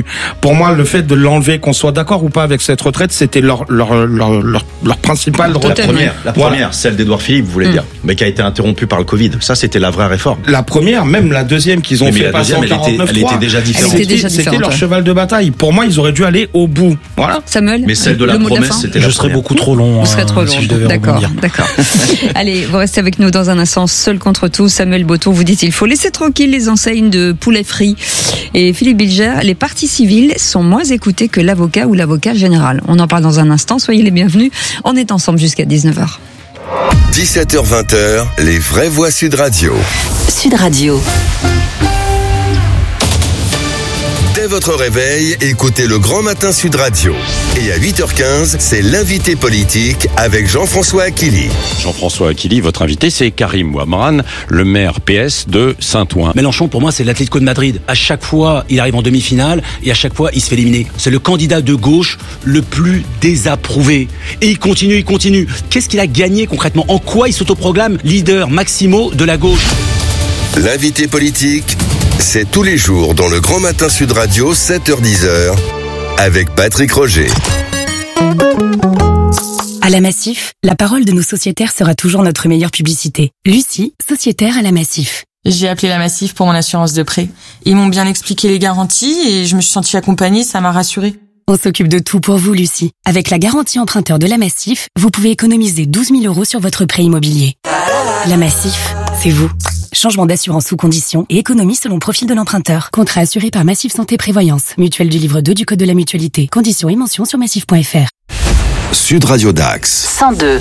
pour moi, le fait de l'enlever, qu'on soit d'accord ou pas avec cette retraite, c'était leur principale retraite. La première, celle d'Édouard Philippe, vous voulez dire, mais qui a été interrompue par le Covid. Ça, c'était la vraie réforme. La première, même la deuxième qu'ils ont fait passer en 49.3. Elle était déjà différente. C'était leur cheval de bataille. Pour moi, ils auraient dû aller au bout. Voilà. Samuel. Mais celle de la promesse, c'était la première. Je serais beaucoup trop long. Vous serez trop long. Si je devais rebondir. D'accord. Allez, vous restez avec nous dans un instant. Seul contre tous, Samuel Botton vous dit il faut laisser tranquille les enseignes de poulet frit. Et Philippe Bilger, les parties civiles sont moins écoutées que l'avocat ou l'avocat général. On en parle dans un instant. Soyez les bienvenus. On est ensemble jusqu'à 19h. 17h-20h, les vraies voix Sud Radio. Sud Radio. Dès votre réveil, écoutez le Grand Matin Sud Radio. Et à 8h15, c'est l'invité politique avec Jean-François Akili. Jean-François Akili, votre invité, c'est Karim Ouamran, le maire PS de Saint-Ouen. Mélenchon, pour moi, c'est l'Atlético de Madrid. À chaque fois, il arrive en demi-finale et à chaque fois, il se fait éliminer. C'est le candidat de gauche le plus désapprouvé. Et il continue. Qu'est-ce qu'il a gagné concrètement? En quoi il s'autoproclame leader maximo de la gauche? L'invité politique, c'est tous les jours dans le Grand Matin Sud Radio, 7h-10h, avec Patrick Roger. À la Massif, la parole de nos sociétaires sera toujours notre meilleure publicité. Lucie, sociétaire à la Massif. J'ai appelé la Massif pour mon assurance de prêt. Ils m'ont bien expliqué les garanties et je me suis sentie accompagnée, ça m'a rassurée. On s'occupe de tout pour vous, Lucie. Avec la garantie emprunteur de la Massif, vous pouvez économiser 12 000 € sur votre prêt immobilier. La Massif, c'est vous. Changement d'assurance sous conditions et économie selon profil de l'emprunteur. Contrat assuré par Massif Santé Prévoyance. Mutuelle du livre 2 du Code de la Mutualité. Conditions et mentions sur massif.fr. Sud Radio Dax. 102.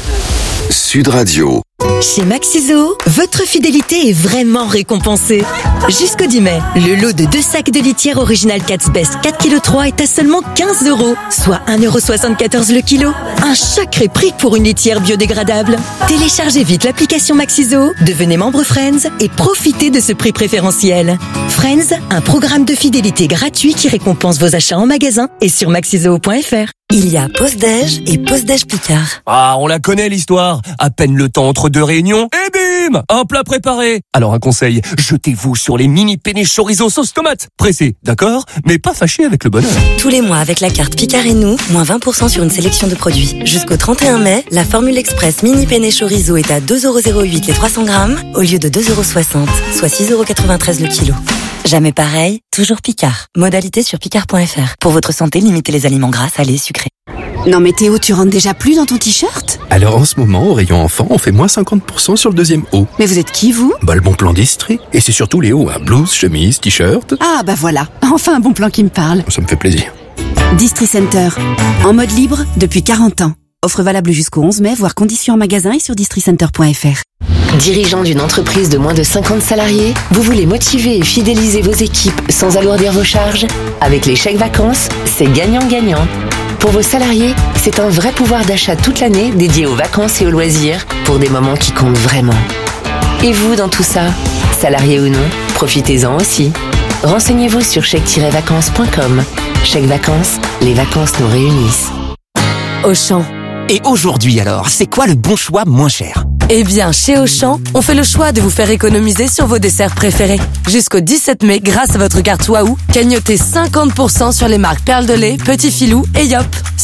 Sud Radio. Chez Maxiso, votre fidélité est vraiment récompensée. Jusqu'au 10 mai, le lot de 2 sacs de litière original Cat's Best 4,3 kg est à seulement 15 €, soit 1,74 € le kilo. Un sacré prix pour une litière biodégradable. Téléchargez vite l'application Maxiso, devenez membre Friends et profitez de ce prix préférentiel. Friends, un programme de fidélité gratuit qui récompense vos achats en magasin et sur maxiso.fr. Il y a pause déj et pause déj Picard. Ah, on la connaît l'histoire. À peine le temps entre 2 réunions et bim, un plat préparé. Alors un conseil, jetez-vous sur les mini penne chorizo sauce tomate. Pressé, d'accord, mais pas fâché avec le bonheur. Tous les mois avec la carte Picard et nous, moins 20% sur une sélection de produits. Jusqu'au 31 mai, la formule express mini penne chorizo est à 2,08 € les 300 grammes au lieu de 2,60 €, soit 6,93 € le kilo. Jamais pareil, toujours Picard. Modalité sur picard.fr. Pour votre santé, limitez les aliments gras, salés, sucrés. Non mais Théo, tu rentres déjà plus dans ton t-shirt? Alors en ce moment, au rayon enfant, on fait moins 50% sur le deuxième haut. Mais vous êtes qui, vous? Bah le bon plan d'Estrie. Et c'est surtout les hauts, hein. Blouse, chemise, t-shirt. Ah bah voilà, enfin un bon plan qui me parle. Ça me fait plaisir. Distri Center, en mode libre depuis 40 ans. Offre valable jusqu'au 11 mai, voire conditions en magasin et sur districenter.fr. Dirigeant d'une entreprise de moins de 50 salariés, vous voulez motiver et fidéliser vos équipes sans alourdir vos charges? Avec les chèques vacances, c'est gagnant-gagnant. Pour vos salariés, c'est un vrai pouvoir d'achat toute l'année dédié aux vacances et aux loisirs pour des moments qui comptent vraiment. Et vous dans tout ça, salarié ou non, profitez-en aussi. Renseignez-vous sur chèque-vacances.com. Chèque vacances, les vacances nous réunissent. Auchan. Et aujourd'hui alors, c'est quoi le bon choix moins cher? Eh bien, chez Auchan, on fait le choix de vous faire économiser sur vos desserts préférés. Jusqu'au 17 mai, grâce à votre carte Waouh, cagnotez 50% sur les marques Perle de lait, Petit Filou et Yop.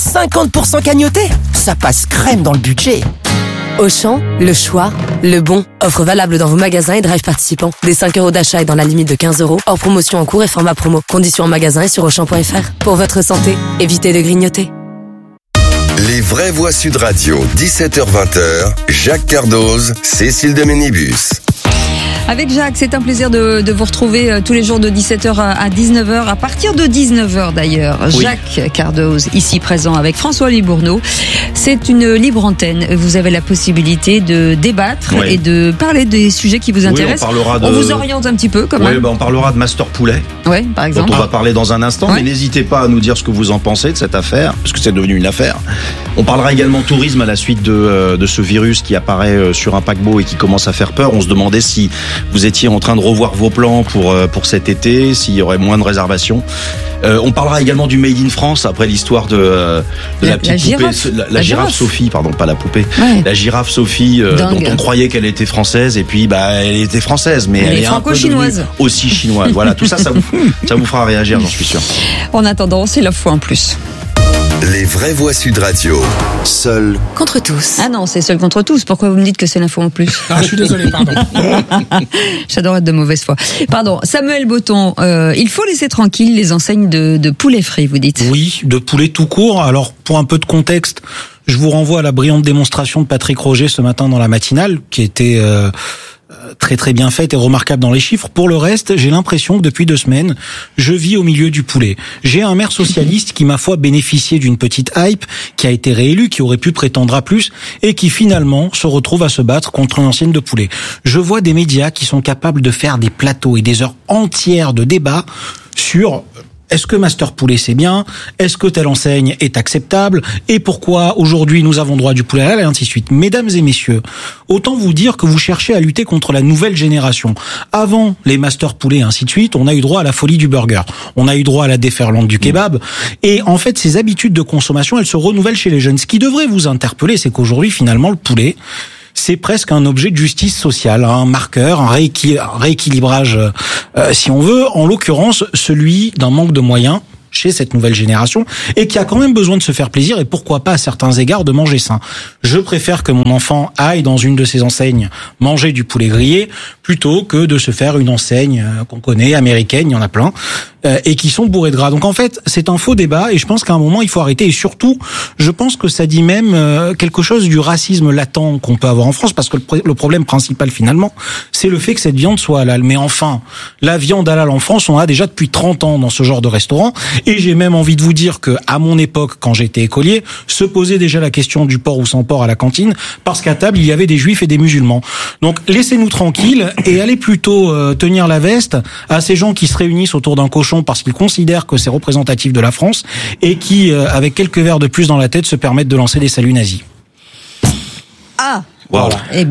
50% cagnoté? Ça passe crème dans le budget. Auchan, le choix, le bon. Offre valable dans vos magasins et drive participants. Des 5 € d'achat et dans la limite de 15 €. Hors promotion en cours et format promo. Conditions en magasin et sur Auchan.fr. Pour votre santé, évitez de grignoter. Les vraies voix Sud Radio, 17h-20h, Jacques Cardoz, Cécile de Ménibus. Avec Jacques, c'est un plaisir de vous retrouver tous les jours de 17h à 19h, à partir de 19h d'ailleurs. Oui. Jacques Cardoz, ici présent avec François Libourneau. C'est une libre antenne. Vous avez la possibilité de débattre et de parler des sujets qui vous intéressent. On vous oriente un petit peu quand même. Oui, on parlera de Master Poulet. Oui, par exemple. Dont on va parler dans un instant, mais n'hésitez pas à nous dire ce que vous en pensez de cette affaire, parce que c'est devenu une affaire. On parlera également tourisme à la suite de ce virus qui apparaît sur un paquebot et qui commence à faire peur. On se demandait si vous étiez en train de revoir vos plans pour cet été, s'il y aurait moins de réservations. On parlera également du Made in France après l'histoire de la petite girafe. poupée, la girafe Sophie, pardon, pas la poupée, la girafe Sophie dont on croyait qu'elle était française et puis elle était française, mais elle est un peu devenue aussi chinoise. Voilà, tout ça vous fera réagir, j'en suis sûr. En attendant, c'est l'info en plus. Les vraies voix Sud Radio. Seul contre tous. Ah non, c'est seul contre tous. Pourquoi vous me dites que c'est l'info en plus? Ah, je suis désolé, pardon. J'adore être de mauvaise foi. Pardon, Samuel Botton, il faut laisser tranquille les enseignes de poulet frit, vous dites? Oui, de poulet tout court. Alors, pour un peu de contexte, je vous renvoie à la brillante démonstration de Patrick Roger ce matin dans la matinale, qui était très très bien faite et remarquable dans les chiffres. Pour le reste, j'ai l'impression que depuis 2 semaines, je vis au milieu du poulet. J'ai un maire socialiste qui, ma foi, bénéficiait d'une petite hype, qui a été réélu, qui aurait pu prétendre à plus, et qui finalement se retrouve à se battre contre une ancienne de poulet. Je vois des médias qui sont capables de faire des plateaux et des heures entières de débat sur... Est-ce que Master Poulet c'est bien? Est-ce que telle enseigne est acceptable? Et pourquoi aujourd'hui nous avons droit du poulet halal et ainsi de suite? Mesdames et messieurs, autant vous dire que vous cherchez à lutter contre la nouvelle génération. Avant les Master Poulet et ainsi de suite, on a eu droit à la folie du burger. On a eu droit à la déferlante du kebab. Et en fait, ces habitudes de consommation, elles se renouvellent chez les jeunes. Ce qui devrait vous interpeller, c'est qu'aujourd'hui, finalement, le poulet, c'est presque un objet de justice sociale, un marqueur, un rééquilibrage, si on veut, en l'occurrence celui d'un manque de moyens chez cette nouvelle génération et qui a quand même besoin de se faire plaisir et pourquoi pas à certains égards de manger sain. Je préfère que mon enfant aille dans une de ces enseignes manger du poulet grillé plutôt que de se faire une enseigne qu'on connaît, américaine, il y en a plein, et qui sont bourrés de gras. Donc en fait, c'est un faux débat et je pense qu'à un moment, il faut arrêter. Et surtout, je pense que ça dit même quelque chose du racisme latent qu'on peut avoir en France, parce que le problème principal finalement, c'est le fait que cette viande soit halal. Mais enfin, la viande halal en France, on a déjà depuis 30 ans dans ce genre de restaurant. Et j'ai même envie de vous dire que à mon époque, quand j'étais écolier, se posait déjà la question du porc ou sans porc à la cantine, parce qu'à table, il y avait des juifs et des musulmans. Donc laissez-nous tranquilles et allez plutôt tenir la veste à ces gens qui se réunissent autour d'un cochon parce qu'ils considèrent que c'est représentatif de la France et qui, avec quelques verres de plus dans la tête, se permettent de lancer des saluts nazis. Ah! Wow.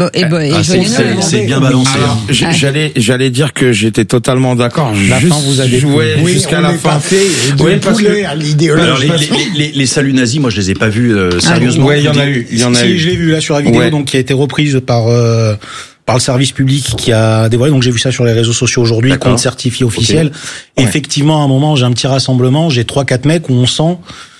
C'est bien balancé. Alors, j'allais dire que j'étais totalement d'accord. La fin vous a découvert. Oui, jusqu'à la fin. Oui, parce que à l'idéologie. Alors les saluts nazis, moi je les ai pas vus sérieusement. Oui, il y en a eu. Si, je l'ai vu là sur la vidéo, donc qui a été reprise par le service public qui a dévoilé. Donc j'ai vu ça sur les réseaux sociaux aujourd'hui, compte certifié officiel. Okay. Effectivement, à un moment, j'ai un petit rassemblement, j'ai 3-4 mecs où on sent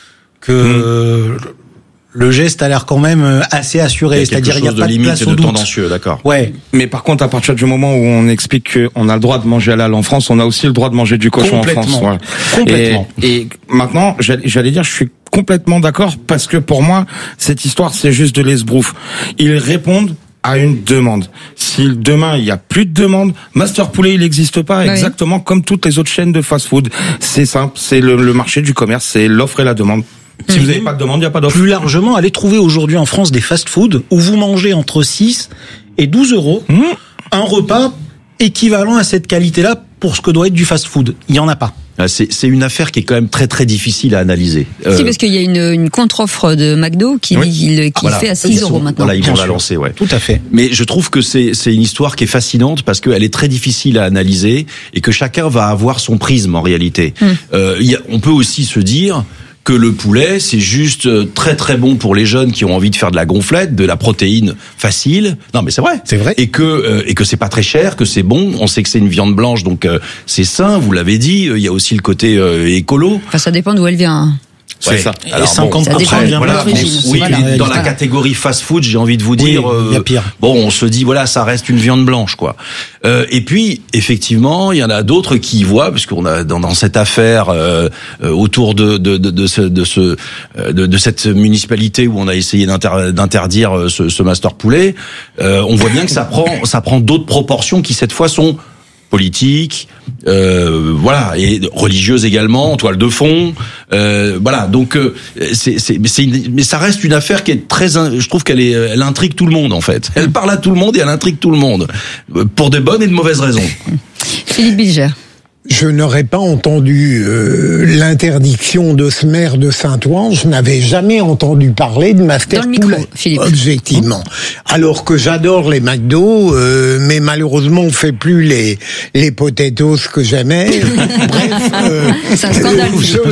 que le geste a l'air quand même assez assuré, c'est-à-dire il y a pas de place au doute. Tendancieux, d'accord. Ouais. Mais par contre, à partir du moment où on explique qu'on a le droit de manger halal en France, on a aussi le droit de manger du cochon en France. Voilà. Complètement. Et maintenant, j'allais dire, je suis complètement d'accord parce que pour moi, cette histoire, c'est juste de l'esbrouf. Ils répondent à une demande. Si demain il y a plus de demande, Master Poulet il n'existe pas, exactement comme toutes les autres chaînes de fast-food. C'est simple, c'est le marché du commerce, c'est l'offre et la demande. Si vous n'avez pas de demande, il n'y a pas d'offre. Plus largement, allez trouver aujourd'hui en France des fast-food où vous mangez entre 6 et 12 euros un repas équivalent à cette qualité-là pour ce que doit être du fast-food. Il n'y en a pas. C'est une affaire qui est quand même très très difficile à analyser. Si, parce qu'il y a une contre-offre de McDo qui fait à 6 euros maintenant. Voilà, ils vont la lancer, ouais. Tout à fait. Mais je trouve que c'est une histoire qui est fascinante parce qu'elle est très difficile à analyser et que chacun va avoir son prisme en réalité. On peut aussi se dire que le poulet, c'est juste très très bon pour les jeunes qui ont envie de faire de la gonflette, de la protéine facile. Non, mais c'est vrai. C'est vrai. Et que c'est pas très cher, que c'est bon. On sait que c'est une viande blanche, donc c'est sain. Vous l'avez dit. Il y a aussi le côté écolo. Enfin, ça dépend d'où elle vient. C'est ça. Alors, 50% vient voilà. Oui, dans la catégorie fast-food, j'ai envie de vous dire, il y a pire. Bon, on se dit voilà, ça reste une viande blanche, quoi. Et puis, effectivement, il y en a d'autres qui y voient, parce qu'on a dans cette affaire autour de cette municipalité où on a essayé d'interdire ce Master Poulet, on voit bien que ça prend d'autres proportions qui cette fois sont politique, voilà, et religieuse également, en toile de fond, voilà. Donc mais ça reste une affaire qui est très, je trouve elle intrigue tout le monde en fait. Elle parle à tout le monde et elle intrigue tout le monde pour de bonnes et de mauvaises raisons. Philippe Bilger. je n'aurais pas entendu l'interdiction de ce maire de Saint-Ouen. Je n'avais jamais entendu parler de Master Poulet, objectivement. Alors que j'adore les McDo, mais malheureusement on fait plus les potatoes que j'aimais. Bref, c'est un scandale.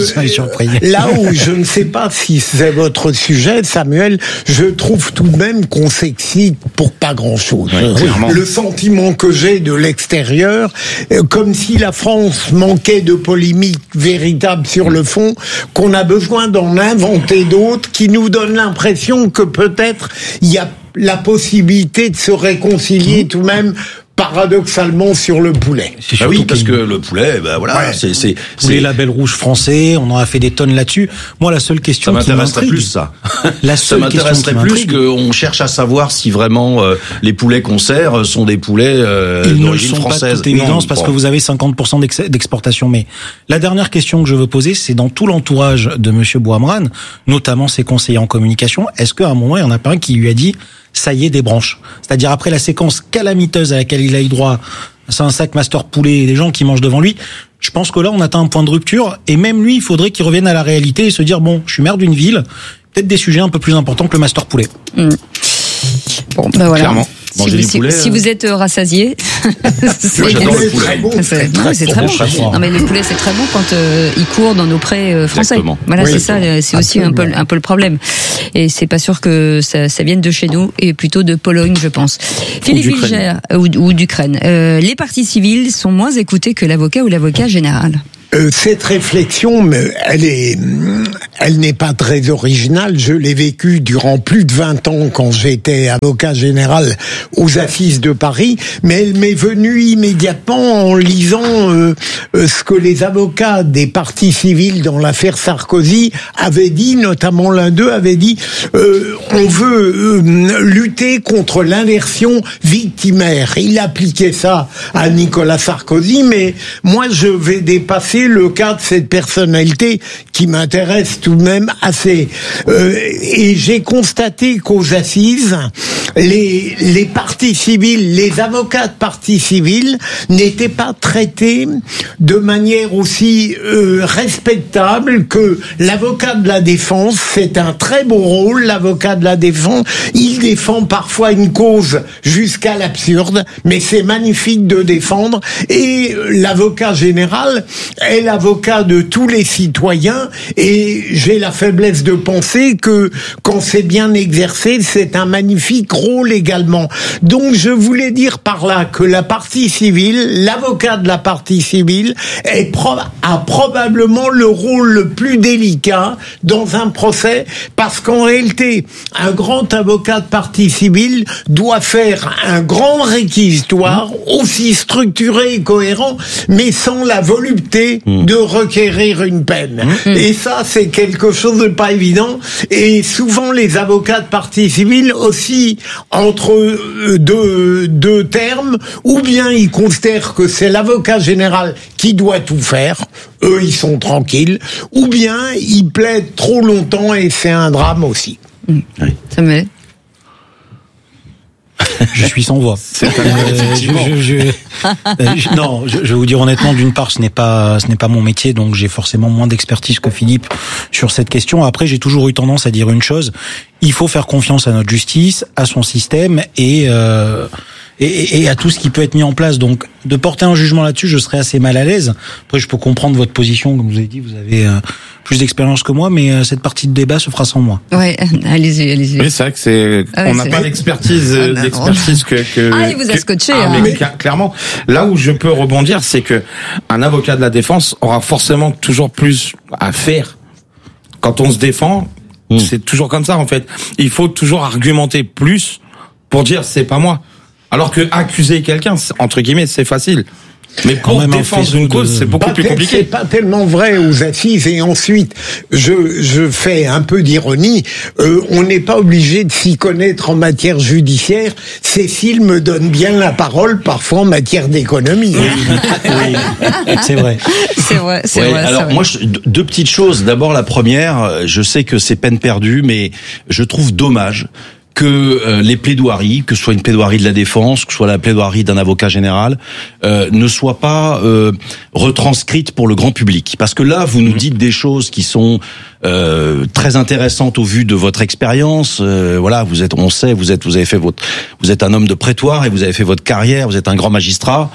Là où je ne sais pas si c'est votre sujet, Samuel, je trouve tout de même qu'on s'excite pour pas grand-chose. Le sentiment que j'ai de l'extérieur, comme si la France manquait de polémique véritable sur le fond, qu'on a besoin d'en inventer d'autres qui nous donnent l'impression que peut-être il y a la possibilité de se réconcilier tout de même paradoxalement sur le poulet. Ah oui, parce que le poulet, voilà, c'est les labels rouges français, on en a fait des tonnes là-dessus. Moi, la seule question qui m'intéresserait plus, ça. Ça m'intéresserait plus qu'on cherche à savoir si vraiment les poulets qu'on sert sont des poulets d'origine française. Pas de toute évidence parce que vous avez 50% d'exportation. Mais la dernière question que je veux poser, c'est dans tout l'entourage de Monsieur Bouamran, notamment ses conseillers en communication, est-ce qu'à un moment, il y en a pas un qui lui a dit ça y est, des branches. C'est-à-dire après la séquence calamiteuse à laquelle il a eu droit, c'est un sac Master Poulet et des gens qui mangent devant lui, je pense que là, on atteint un point de rupture et même lui, il faudrait qu'il revienne à la réalité et se dire, bon, je suis maire d'une ville, peut-être des sujets un peu plus importants que le Master Poulet. Bon, voilà. Clairement. Si vous êtes rassasié, c'est très bon. C'est très bon. Non mais le poulet c'est très bon quand il court dans nos prés français. Exactement. Voilà, c'est ça, c'est aussi un peu le problème. Et c'est pas sûr que ça vienne de chez nous et plutôt de Pologne, je pense. Philippe Bilger ou d'Ukraine. Les partis civils sont moins écoutés que l'avocat ou l'avocat général. Cette réflexion, elle n'est pas très originale. Je l'ai vécue durant plus de 20 ans quand j'étais avocat général aux Assises de Paris, mais elle m'est venue immédiatement en lisant ce que les avocats des partis civils dans l'affaire Sarkozy avaient dit, notamment l'un d'eux avait dit on veut lutter contre l'inversion victimaire. Il appliquait ça à Nicolas Sarkozy, mais moi je vais dépasser le cas de cette personnalité qui m'intéresse tout de même assez. Et j'ai constaté qu'aux assises, les partis civils, les avocats de partis civils n'étaient pas traités de manière aussi respectable que l'avocat de la défense. C'est un très beau rôle, l'avocat de la défense. Il défend parfois une cause jusqu'à l'absurde, mais c'est magnifique de défendre. Et l'avocat général est l'avocat de tous les citoyens, et j'ai la faiblesse de penser que quand c'est bien exercé, c'est un magnifique rôle également. Donc je voulais dire par là que la partie civile, l'avocat de la partie civile a probablement le rôle le plus délicat dans un procès, parce qu'en réalité, un grand avocat de partie civile doit faire un grand réquisitoire aussi structuré et cohérent, mais sans la volupté de requérir une peine. Et ça, c'est quelque chose de pas évident. Et souvent, les avocats de partie civile aussi entre deux termes, ou bien ils considèrent que c'est l'avocat général qui doit tout faire, eux ils sont tranquilles, ou bien ils plaident trop longtemps et c'est un drame aussi. Ça me... Je suis sans voix. Non, je vais vous dire honnêtement, d'une part, ce n'est pas mon métier, donc j'ai forcément moins d'expertise que Philippe sur cette question. Après, j'ai toujours eu tendance à dire une chose: il faut faire confiance à notre justice, à son système et à tout ce qui peut être mis en place. Donc, de porter un jugement là-dessus, je serais assez mal à l'aise. Après, je peux comprendre votre position, comme vous avez dit, vous avez plus d'expérience que moi, mais cette partie de débat se fera sans moi. Ouais, allez-y. Oui, c'est vrai que on n'a pas l'expertise que. Ah, il vous a scotché. Mais clairement, là où je peux rebondir, c'est que un avocat de la défense aura forcément toujours plus à faire. Quand on se défend, c'est toujours comme ça en fait. Il faut toujours argumenter plus pour dire c'est pas moi. Alors que accuser quelqu'un, entre guillemets, c'est facile. Mais pour défendre une cause, c'est beaucoup plus compliqué. C'est pas tellement vrai aux assises. Et ensuite, je fais un peu d'ironie. On n'est pas obligé de s'y connaître en matière judiciaire. Cécile me donne bien la parole, parfois en matière d'économie. Oui, c'est vrai. C'est vrai. Alors moi, deux petites choses. D'abord, la première, je sais que c'est peine perdue, mais je trouve dommage que les plaidoiries, que ce soit une plaidoirie de la défense, que ce soit la plaidoirie d'un avocat général, ne soient pas retranscrites pour le grand public. Parce que là, vous nous dites des choses qui sont très intéressantes au vu de votre expérience. Voilà, vous êtes un homme de prétoire et vous avez fait votre carrière. Vous êtes un grand magistrat.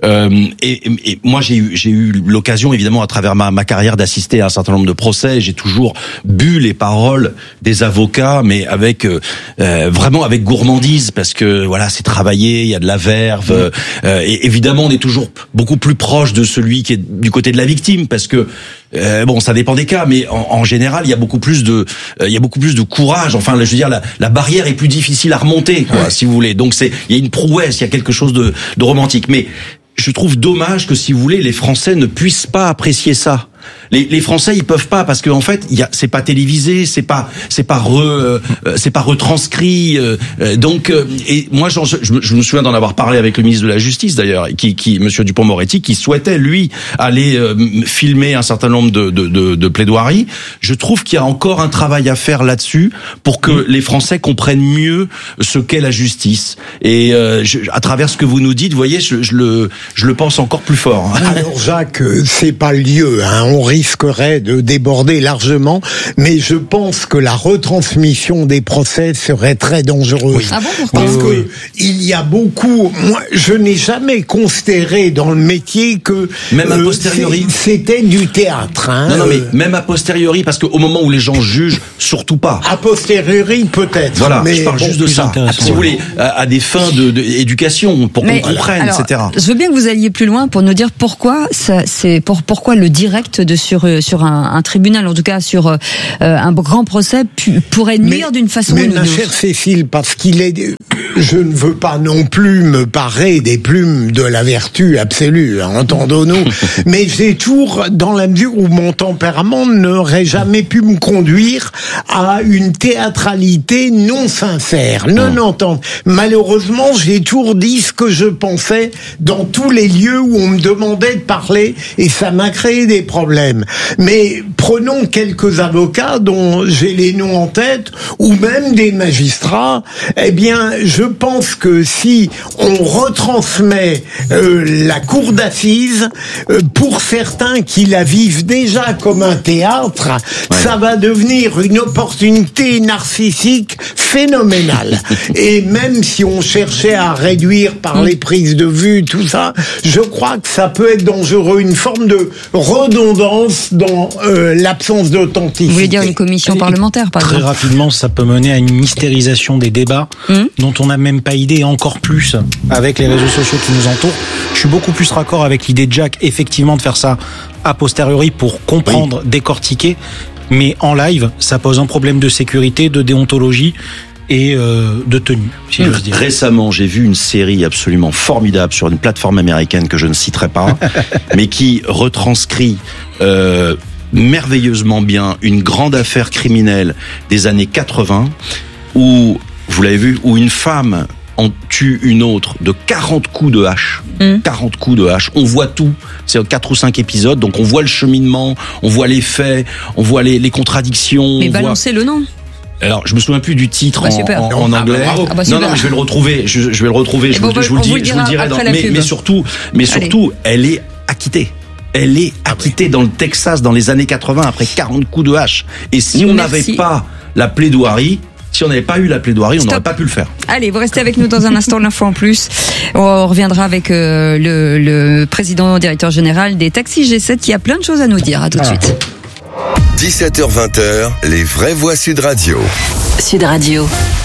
Et moi j'ai eu l'occasion évidemment à travers ma carrière d'assister à un certain nombre de procès. J'ai toujours bu les paroles des avocats, mais avec vraiment avec gourmandise, parce que voilà, c'est travaillé, il y a de la verve. Et évidemment on est toujours beaucoup plus proche de celui qui est du côté de la victime, parce que bon, ça dépend des cas, mais en général il y a beaucoup plus de courage. Enfin, je veux dire, la barrière est plus difficile à remonter, quoi, si vous voulez. Donc il y a une prouesse, il y a quelque chose de romantique. Mais je trouve dommage que, si vous voulez, les Français ne puissent pas apprécier ça. Les Français, ils peuvent pas, parce que en fait, c'est pas télévisé, c'est pas retranscrit. Donc, et moi, je me souviens d'en avoir parlé avec le ministre de la Justice d'ailleurs, Monsieur Dupond-Moretti, qui souhaitait lui aller filmer un certain nombre de plaidoiries. Je trouve qu'il y a encore un travail à faire là-dessus pour que les Français comprennent mieux ce qu'est la justice. Et à travers ce que vous nous dites, vous voyez, je le pense encore plus fort. Alors Jacques, c'est pas le lieu, hein. On risquerait de déborder largement, mais je pense que la retransmission des procès serait très dangereuse. Oui. Ah bon, pourquoi ? Parce que il y a beaucoup. Moi, je n'ai jamais considéré dans le métier que même a posteriori c'était du théâtre. Hein, non, mais même a posteriori, parce qu'au moment où les gens jugent, surtout pas. A posteriori, peut-être. Voilà, mais je parle juste de ça. Si vous voulez, à des fins d'éducation, pour qu'on comprenne, alors, etc. Je veux bien que vous alliez plus loin pour nous dire pourquoi pourquoi le direct sur un tribunal, en tout cas sur un grand procès, pourrait nuire d'une façon ou d'une autre. Mais ma chère Cécile, parce je ne veux pas non plus me parer des plumes de la vertu absolue, entendons-nous, mais j'ai toujours, dans la mesure où mon tempérament n'aurait jamais pu me conduire à une théâtralité non sincère, non entendre. Malheureusement, j'ai toujours dit ce que je pensais dans tous les lieux où on me demandait de parler, et ça m'a créé des problèmes. Mais prenons quelques avocats dont j'ai les noms en tête, ou même des magistrats. Eh bien, je pense que si on retransmet la cour d'assises, pour certains qui la vivent déjà comme un théâtre, ça va devenir une opportunité narcissique phénoménale. Et même si on cherchait à réduire par les prises de vue, tout ça, je crois que ça peut être dangereux, une forme de redondance dans l'absence d'authenticité. Vous voulez dire une commission parlementaire, par exemple ? Très rapidement, ça peut mener à une mystérisation des débats dont on n'a même pas idée, et encore plus avec les réseaux sociaux qui nous entourent. Je suis beaucoup plus raccord avec l'idée de Jacques, effectivement, de faire ça a posteriori pour comprendre, décortiquer, mais en live, ça pose un problème de sécurité, de déontologie et de tenue, si j'ose dire. Récemment, j'ai vu une série absolument formidable sur une plateforme américaine que je ne citerai pas, mais qui retranscrit merveilleusement bien une grande affaire criminelle des années 80, où, vous l'avez vu, où une femme en tue une autre de 40 coups de hache. 40 coups de hache. On voit tout. C'est 4 ou 5 épisodes, donc on voit le cheminement, on voit les faits, on voit les contradictions. Mais balancez le nom. Alors, je me souviens plus du titre en anglais. Non, mais je vais le retrouver. Je vais le retrouver. Je vous le dirai. Mais surtout, elle est acquittée. Elle est acquittée dans le Texas dans les années 80 après 40 coups de hache. Et si on n'avait pas la plaidoirie, si on n'avait pas eu la plaidoirie, on n'aurait pas pu le faire. Allez, vous restez avec nous dans un instant, l'info en plus. On reviendra avec le président directeur général des taxis G7 qui a plein de choses à nous dire. À tout de suite. 17h-20h, les vraies voix Sud Radio. Sud Radio.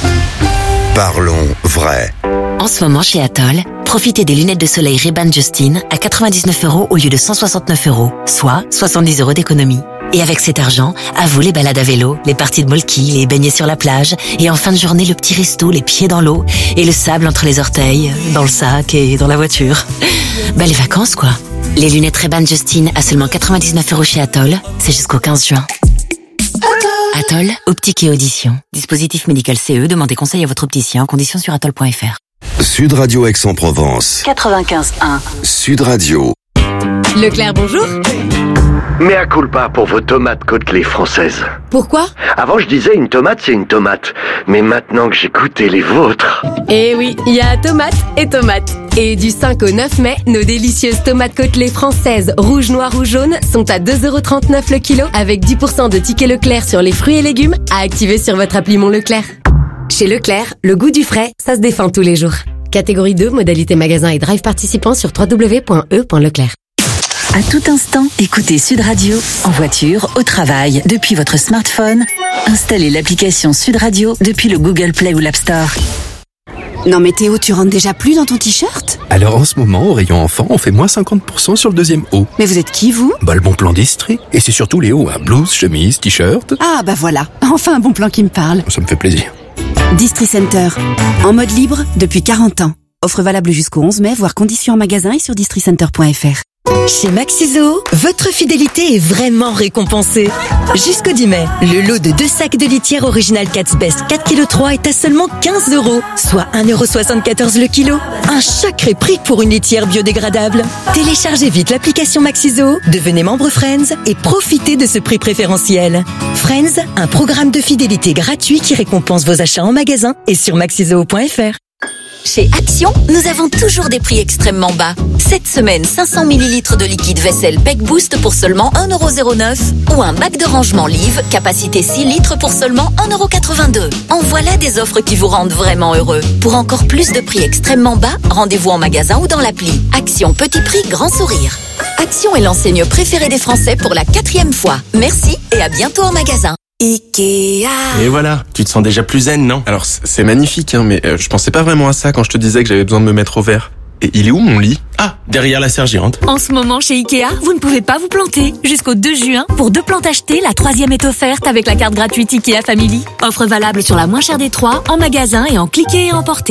Parlons vrai. En ce moment, chez Atoll, profitez des lunettes de soleil Ray-Ban Justin à 99 € au lieu de 169 €, soit 70 € d'économie. Et avec cet argent, à vous les balades à vélo, les parties de molki, les baignets sur la plage, et en fin de journée, le petit resto, les pieds dans l'eau, et le sable entre les orteils, dans le sac et dans la voiture. Bah, les vacances, quoi. Les lunettes Ray-Ban Justin à seulement 99 € chez Atoll, c'est jusqu'au 15 juin. Atoll, optique et audition. Dispositif médical CE, demandez conseil à votre opticien, conditions sur atoll.fr. Sud Radio Aix-en-Provence. 95.1. Sud Radio. Leclerc, bonjour. Mea culpa pour vos tomates côtelées françaises. Pourquoi? Avant, je disais une tomate, c'est une tomate. Mais maintenant que j'ai goûté les vôtres... Eh oui, il y a tomates et tomates. Et du 5 au 9 mai, nos délicieuses tomates côtelées françaises, rouges, noires ou jaunes, sont à 2,39€ le kilo, avec 10% de tickets Leclerc sur les fruits et légumes, à activer sur votre appli Mon Leclerc. Chez Leclerc, le goût du frais, ça se défend tous les jours. Catégorie 2, modalité magasin et drive participant sur www.e.leclerc. À tout instant, écoutez Sud Radio, en voiture, au travail, depuis votre smartphone. Installez l'application Sud Radio depuis le Google Play ou l'App Store. Non mais Théo, tu rentres déjà plus dans ton t-shirt? Alors en ce moment, au rayon enfant, on fait moins 50% sur le deuxième haut. Mais vous êtes qui, vous? Bah le bon plan d'Estrie. Et c'est surtout les hauts, hein. Blouse, chemise, t-shirt. Ah bah voilà, enfin un bon plan qui me parle. Ça me fait plaisir. Distri Center, en mode libre depuis 40 ans. Offre valable jusqu'au 11 mai, voire conditions en magasin et sur districenter.fr. Chez Maxiso, votre fidélité est vraiment récompensée. Jusqu'au 10 mai, le lot de 2 sacs de litière original Cat's Best 4,3 kg est à seulement 15€, soit 1,74€ le kilo. Un sacré prix pour une litière biodégradable. Téléchargez vite l'application Maxiso, devenez membre Friends et profitez de ce prix préférentiel. Friends, un programme de fidélité gratuit qui récompense vos achats en magasin et sur maxiso.fr. Chez Action, nous avons toujours des prix extrêmement bas. Cette semaine, 500 ml de liquide vaisselle Peck Boost pour seulement 1,09€ ou un bac de rangement Live, capacité 6 litres pour seulement 1,82€. En voilà des offres qui vous rendent vraiment heureux. Pour encore plus de prix extrêmement bas, rendez-vous en magasin ou dans l'appli. Action, petit prix, grand sourire. Action est l'enseigne préférée des Français pour la 4e fois. Merci et à bientôt en magasin. Ikea. Et voilà, tu te sens déjà plus zen, non? Alors c'est magnifique, hein, mais je pensais pas vraiment à ça quand je te disais que j'avais besoin de me mettre au vert. Et il est où mon lit? Ah, derrière la sergente. En ce moment chez Ikea, vous ne pouvez pas vous planter. Jusqu'au 2 juin, pour 2 plantes achetées, la 3e est offerte avec la carte gratuite Ikea Family. Offre valable sur la moins chère des 3, en magasin et en cliquer et emporter.